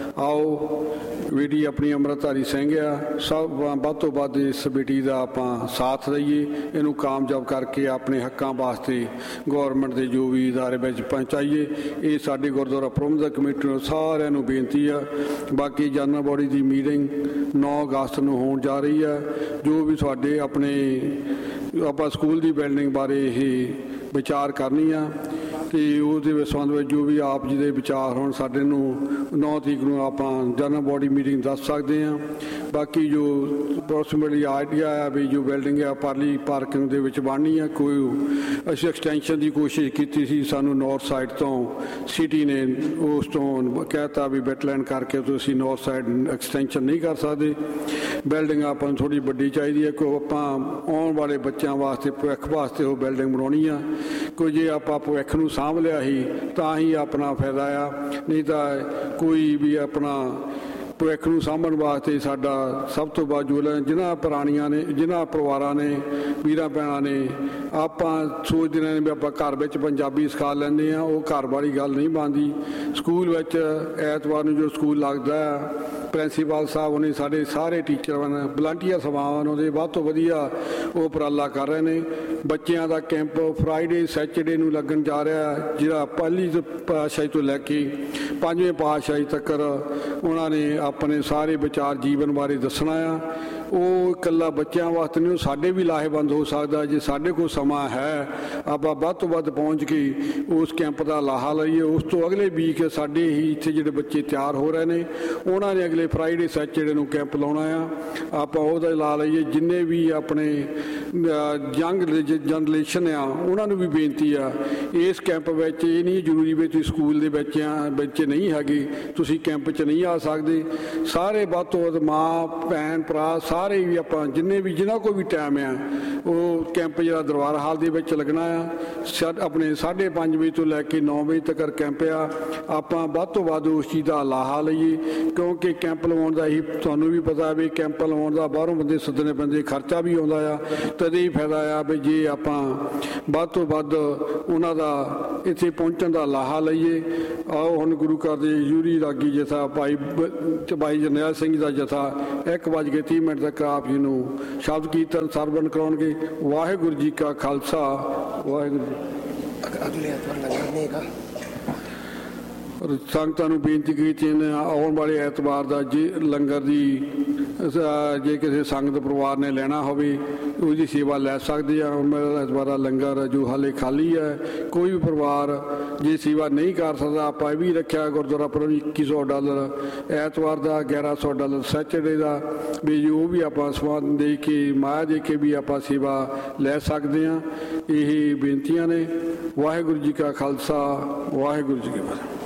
ਆਓ ਬੇਟੀ ਆਪਣੀ ਅੰਮ੍ਰਿਤਧਾਰੀ ਸਿੰਘ ਆ, ਸਭ ਵੱਧ ਤੋਂ ਵੱਧ ਇਸ ਬੇਟੀ ਦਾ ਆਪਾਂ ਸਾਥ ਦਈਏ, ਇਹਨੂੰ ਕਾਮਯਾਬ ਕਰਕੇ ਆਪਣੇ ਹੱਕਾਂ ਵਾਸਤੇ ਗੌਰਮੈਂਟ ਦੇ ਜੋ ਵੀ ਅਦਾਰੇ ਵਿੱਚ ਪਹੁੰਚਾਈਏ। ਇਹ ਸਾਡੇ ਗੁਰਦੁਆਰਾ ਪ੍ਰਬੰਧਕ ਕਮੇਟੀ ਨੂੰ ਸਾਰਿਆਂ ਨੂੰ ਬੇਨਤੀ ਆ। ਬਾਕੀ ਜਨਰਲ ਬੋਡੀ ਦੀ ਮੀਟਿੰਗ ਨੌ ਅਗਸਤ ਨੂੰ ਹੋਣ ਜਾ ਰਹੀ ਆ। ਜੋ ਵੀ ਤੁਹਾਡੇ ਆਪਣੇ ਆਪਾਂ ਸਕੂਲ ਦੀ ਬਿਲਡਿੰਗ ਬਾਰੇ ਇਹ ਵਿਚਾਰ ਕਰਨੀ ਆ ਅਤੇ ਉਹਦੇ ਸੰਬੰਧ ਵਿੱਚ ਜੋ ਵੀ ਆਪ ਜੀ ਦੇ ਵਿਚਾਰ ਹੋਣ ਸਾਡੇ ਨੂੰ ਨੌ ਤਰੀਕ ਨੂੰ ਆਪਾਂ ਜਨਰਲ ਬੋਡੀ ਮੀਟਿੰਗ ਦੱਸ ਸਕਦੇ ਹਾਂ। ਬਾਕੀ ਜੋ ਅਪਰੋਕਸੀਮੇਟਲੀ ਆਈਡੀਆ ਆ ਵੀ ਜੋ ਬਿਲਡਿੰਗ ਆ ਪਰਲੀ ਪਾਰਕਿੰਗ ਦੇ ਵਿੱਚ ਬਣਨੀ ਆ, ਕੋਈ ਅਸੀਂ ਐਕਸਟੈਂਸ਼ਨ ਦੀ ਕੋਸ਼ਿਸ਼ ਕੀਤੀ ਸੀ, ਸਾਨੂੰ ਨੌਰਥ ਸਾਈਡ ਤੋਂ ਸਿਟੀ ਨੇ ਉਸ ਤੋਂ ਕਹਿਤਾ ਵੀ ਵੈਟਲੈਂਡ ਕਰਕੇ ਤੁਸੀਂ ਨੌਰਥ ਸਾਈਡ ਐਕਸਟੈਂਸ਼ਨ ਨਹੀਂ ਕਰ ਸਕਦੇ। ਬਿਲਡਿੰਗ ਆਪਾਂ ਨੂੰ ਥੋੜ੍ਹੀ ਵੱਡੀ ਚਾਹੀਦੀ ਹੈ, ਕੋਈ ਆਪਾਂ ਆਉਣ ਵਾਲੇ ਬੱਚਿਆਂ ਵਾਸਤੇ ਭਵਿੱਖ ਵਾਸਤੇ ਉਹ ਬਿਲਡਿੰਗ ਬਣਾਉਣੀ ਆ। ਕੋਈ ਜੇ ਆਪਾਂ ਭਵਿੱਖ ਨੂੰ ਸਾਂਭ ਲਿਆ ਹੀ ਤਾਂ ਹੀ ਆਪਣਾ ਫਾਇਦਾ ਆ, ਨਹੀਂ ਤਾਂ ਕੋਈ ਵੀ ਆਪਣਾ ਭਵਿੱਖ ਨੂੰ ਸਾਂਭਣ ਵਾਸਤੇ ਸਾਡਾ ਸਭ ਤੋਂ ਵੱਧ ਜੋ ਜਿਨ੍ਹਾਂ ਪੁਰਾਣੀਆਂ ਨੇ, ਜਿਨ੍ਹਾਂ ਪਰਿਵਾਰਾਂ ਨੇ, ਵੀਰਾਂ ਭੈਣਾਂ ਨੇ ਆਪਾਂ ਸੋਚਦੇ ਰਹੇ ਨੇ ਵੀ ਆਪਾਂ ਘਰ ਵਿੱਚ ਪੰਜਾਬੀ ਸਿਖਾ ਲੈਂਦੇ ਹਾਂ, ਉਹ ਘਰ ਵਾਲੀ ਗੱਲ ਨਹੀਂ ਬਣਦੀ। ਸਕੂਲ ਵਿੱਚ ਐਤਵਾਰ ਨੂੰ ਜੋ ਸਕੂਲ ਲੱਗਦਾ, ਪ੍ਰਿੰਸੀਪਲ ਸਾਹਿਬ ਉਹਨੇ ਸਾਡੇ ਸਾਰੇ ਟੀਚਰ ਹਨ, ਵਲੰਟੀਅਰ ਸਭਾਵਾਂ ਉਹਦੇ ਵੱਧ ਤੋਂ ਵਧੀਆ ਉਹ ਉਪਰਾਲਾ ਕਰ ਰਹੇ ਨੇ। ਬੱਚਿਆਂ ਦਾ ਕੈਂਪ ਫਰਾਈਡੇ ਸੈਚਰਡੇ ਨੂੰ ਲੱਗਣ ਜਾ ਰਿਹਾ, ਜਿਹੜਾ ਪਹਿਲੀ ਪਾਤਸ਼ਾਹੀ ਤੋਂ ਲੈ ਕੇ ਪੰਜਵੇਂ ਪਾਤਸ਼ਾਹੀ ਤੱਕ ਉਹਨਾਂ ਨੇ ਆਪਣੇ ਸਾਰੇ ਵਿਚਾਰ ਜੀਵਨ ਬਾਰੇ ਦੱਸਣਾ ਆ। ਉਹ ਇਕੱਲਾ ਬੱਚਿਆਂ ਵਾਸਤੇ ਨਹੀਂ, ਉਹ ਸਾਡੇ ਵੀ ਲਾਹੇਵੰਦ ਹੋ ਸਕਦਾ। ਜੇ ਸਾਡੇ ਕੋਲ ਸਮਾਂ ਹੈ ਆਪਾਂ ਵੱਧ ਤੋਂ ਵੱਧ ਪਹੁੰਚ ਕੇ ਉਸ ਕੈਂਪ ਦਾ ਲਾਹਾ ਲਈਏ। ਉਸ ਤੋਂ ਅਗਲੇ ਵੀਕ ਸਾਡੇ ਹੀ ਇੱਥੇ ਜਿਹੜੇ ਬੱਚੇ ਤਿਆਰ ਹੋ ਰਹੇ ਨੇ, ਉਹਨਾਂ ਨੇ ਅਗਲੇ ਫਰਾਈਡੇ ਸੈਚਰਡੇ ਨੂੰ ਕੈਂਪ ਲਾਉਣਾ ਆ, ਆਪਾਂ ਉਹਦਾ ਲਾ ਲਈਏ। ਜਿੰਨੇ ਵੀ ਆਪਣੇ ਯੰਗ ਜਨਰੇਸ਼ਨ ਆ ਉਹਨਾਂ ਨੂੰ ਵੀ ਬੇਨਤੀ ਆ, ਇਸ ਕੈਂਪ ਵਿੱਚ ਇਹ ਨਹੀਂ ਜ਼ਰੂਰੀ ਵੀ ਤੁਸੀਂ ਸਕੂਲ ਦੇ ਬੱਚਿਆਂ ਵਿੱਚ ਨਹੀਂ ਹੈਗੇ, ਤੁਸੀਂ ਕੈਂਪ 'ਚ ਨਹੀਂ ਆ ਸਕਦੇ। ਸਾਰੇ ਵੱਧ ਤੋਂ ਵੱਧ ਮਾਂ ਭੈਣ ਭਰਾ ਸਾਰੇ ਵੀ ਆਪਾਂ ਜਿੰਨੇ ਵੀ ਜਿਨ੍ਹਾਂ ਕੋਲ ਵੀ ਟਾਈਮ ਆ ਉਹ ਕੈਂਪ ਜਿਹੜਾ ਦਰਬਾਰ ਹਾਲ ਦੇ ਵਿੱਚ ਲੱਗਣਾ ਆ। ਸਾ ਆਪਣੇ ਸਾਢੇ ਪੰਜ ਵਜੇ ਤੋਂ ਲੈ ਕੇ ਨੌ ਵਜੇ ਤੱਕ ਕੈਂਪ ਆ। ਆਪਾਂ ਵੱਧ ਤੋਂ ਵੱਧ ਉਸ ਚੀਜ਼ ਦਾ ਲਾਹਾ ਲਈਏ, ਕਿਉਂਕਿ ਕੈਂਪ ਲਵਾਉਣ ਦਾ ਹੀ ਤੁਹਾਨੂੰ ਵੀ ਪਤਾ ਵੀ ਕੈਂਪ ਲਵਾਉਣ ਦਾ ਬਾਹਰੋਂ ਬੰਦੇ ਸੱਦਣੇ ਪੈਂਦੇ, ਖਰਚਾ ਵੀ ਆਉਂਦਾ ਆ। ਤਦੇ ਹੀ ਫਾਇਦਾ ਆ ਵੀ ਜੇ ਆਪਾਂ ਵੱਧ ਤੋਂ ਵੱਧ ਉਹਨਾਂ ਦਾ ਇੱਥੇ ਪਹੁੰਚਣ ਦਾ ਲਾਹਾ ਲਈਏ। ਆਓ ਹੁਣ ਗੁਰੂ ਘਰ ਦੇ ਯੂਰੀ ਰਾਗੀ ਜਥਾ ਭਾਈ ਭਾਈ ਜਰਨੈਲ ਸਿੰਘ ਦਾ ਜਥਾ ਇੱਕ ਵੱਜ ਕੇ ਤੀਹ ਮਿੰਟ ਤੱਕ ਆਪ ਜੀ ਨੂੰ ਸ਼ਬਦ ਕੀਰਤਨ ਸਰਵਣ ਕਰਾਉਣਗੇ। ਵਾਹਿਗੁਰੂ ਜੀ ਕਾ ਖਾਲਸਾ, ਵਾਹਿਗੁਰੂ ਜੀ। ਅਗਲੇ ਐਤਵਾਰ ਲੰਗਰ ਨਹੀਂ ਹੈਗਾ। ਸੰਗਤਾਂ ਨੂੰ ਬੇਨਤੀ ਕੀਤੀ ਨੇ ਆਉਣ ਵਾਲੇ ਐਤਵਾਰ ਦਾ ਜੇ ਲੰਗਰ ਦੀ ਜੇ ਕਿਸੇ ਸੰਗਤ ਪਰਿਵਾਰ ਨੇ ਲੈਣਾ ਹੋਵੇ ਉਹਦੀ ਸੇਵਾ ਲੈ ਸਕਦੇ ਆ। ਹੁਣ ਮੇਰਾ ਐਤਵਾਰ ਦਾ ਲੰਗਰ ਜੋ ਹਾਲੇ ਖਾਲੀ ਹੈ, ਕੋਈ ਵੀ ਪਰਿਵਾਰ ਜੇ ਸੇਵਾ ਨਹੀਂ ਕਰ ਸਕਦਾ ਆਪਾਂ ਇਹ ਵੀ ਰੱਖਿਆ ਗੁਰਦੁਆਰਾ ਪ੍ਰਭ ਇੱਕੀ ਸੌ ਡਾਲਰ ਐਤਵਾਰ ਦਾ, ਗਿਆਰਾਂ ਸੌ ਡਾਲਰ ਸੈਚਰਡੇ ਦਾ, ਵੀ ਜੋ ਵੀ ਆਪਾਂ ਸਮਾਨ ਦੇ ਕੇ ਮਾਇਆ ਦੇ ਕੇ ਵੀ ਆਪਾਂ ਸੇਵਾ ਲੈ ਸਕਦੇ ਹਾਂ। ਇਹ ਬੇਨਤੀਆਂ ਨੇ। ਵਾਹਿਗੁਰੂ ਜੀ ਕਾ ਖਾਲਸਾ, ਵਾਹਿਗੁਰੂ ਜੀ ਕੀ ਫਤਿਹ।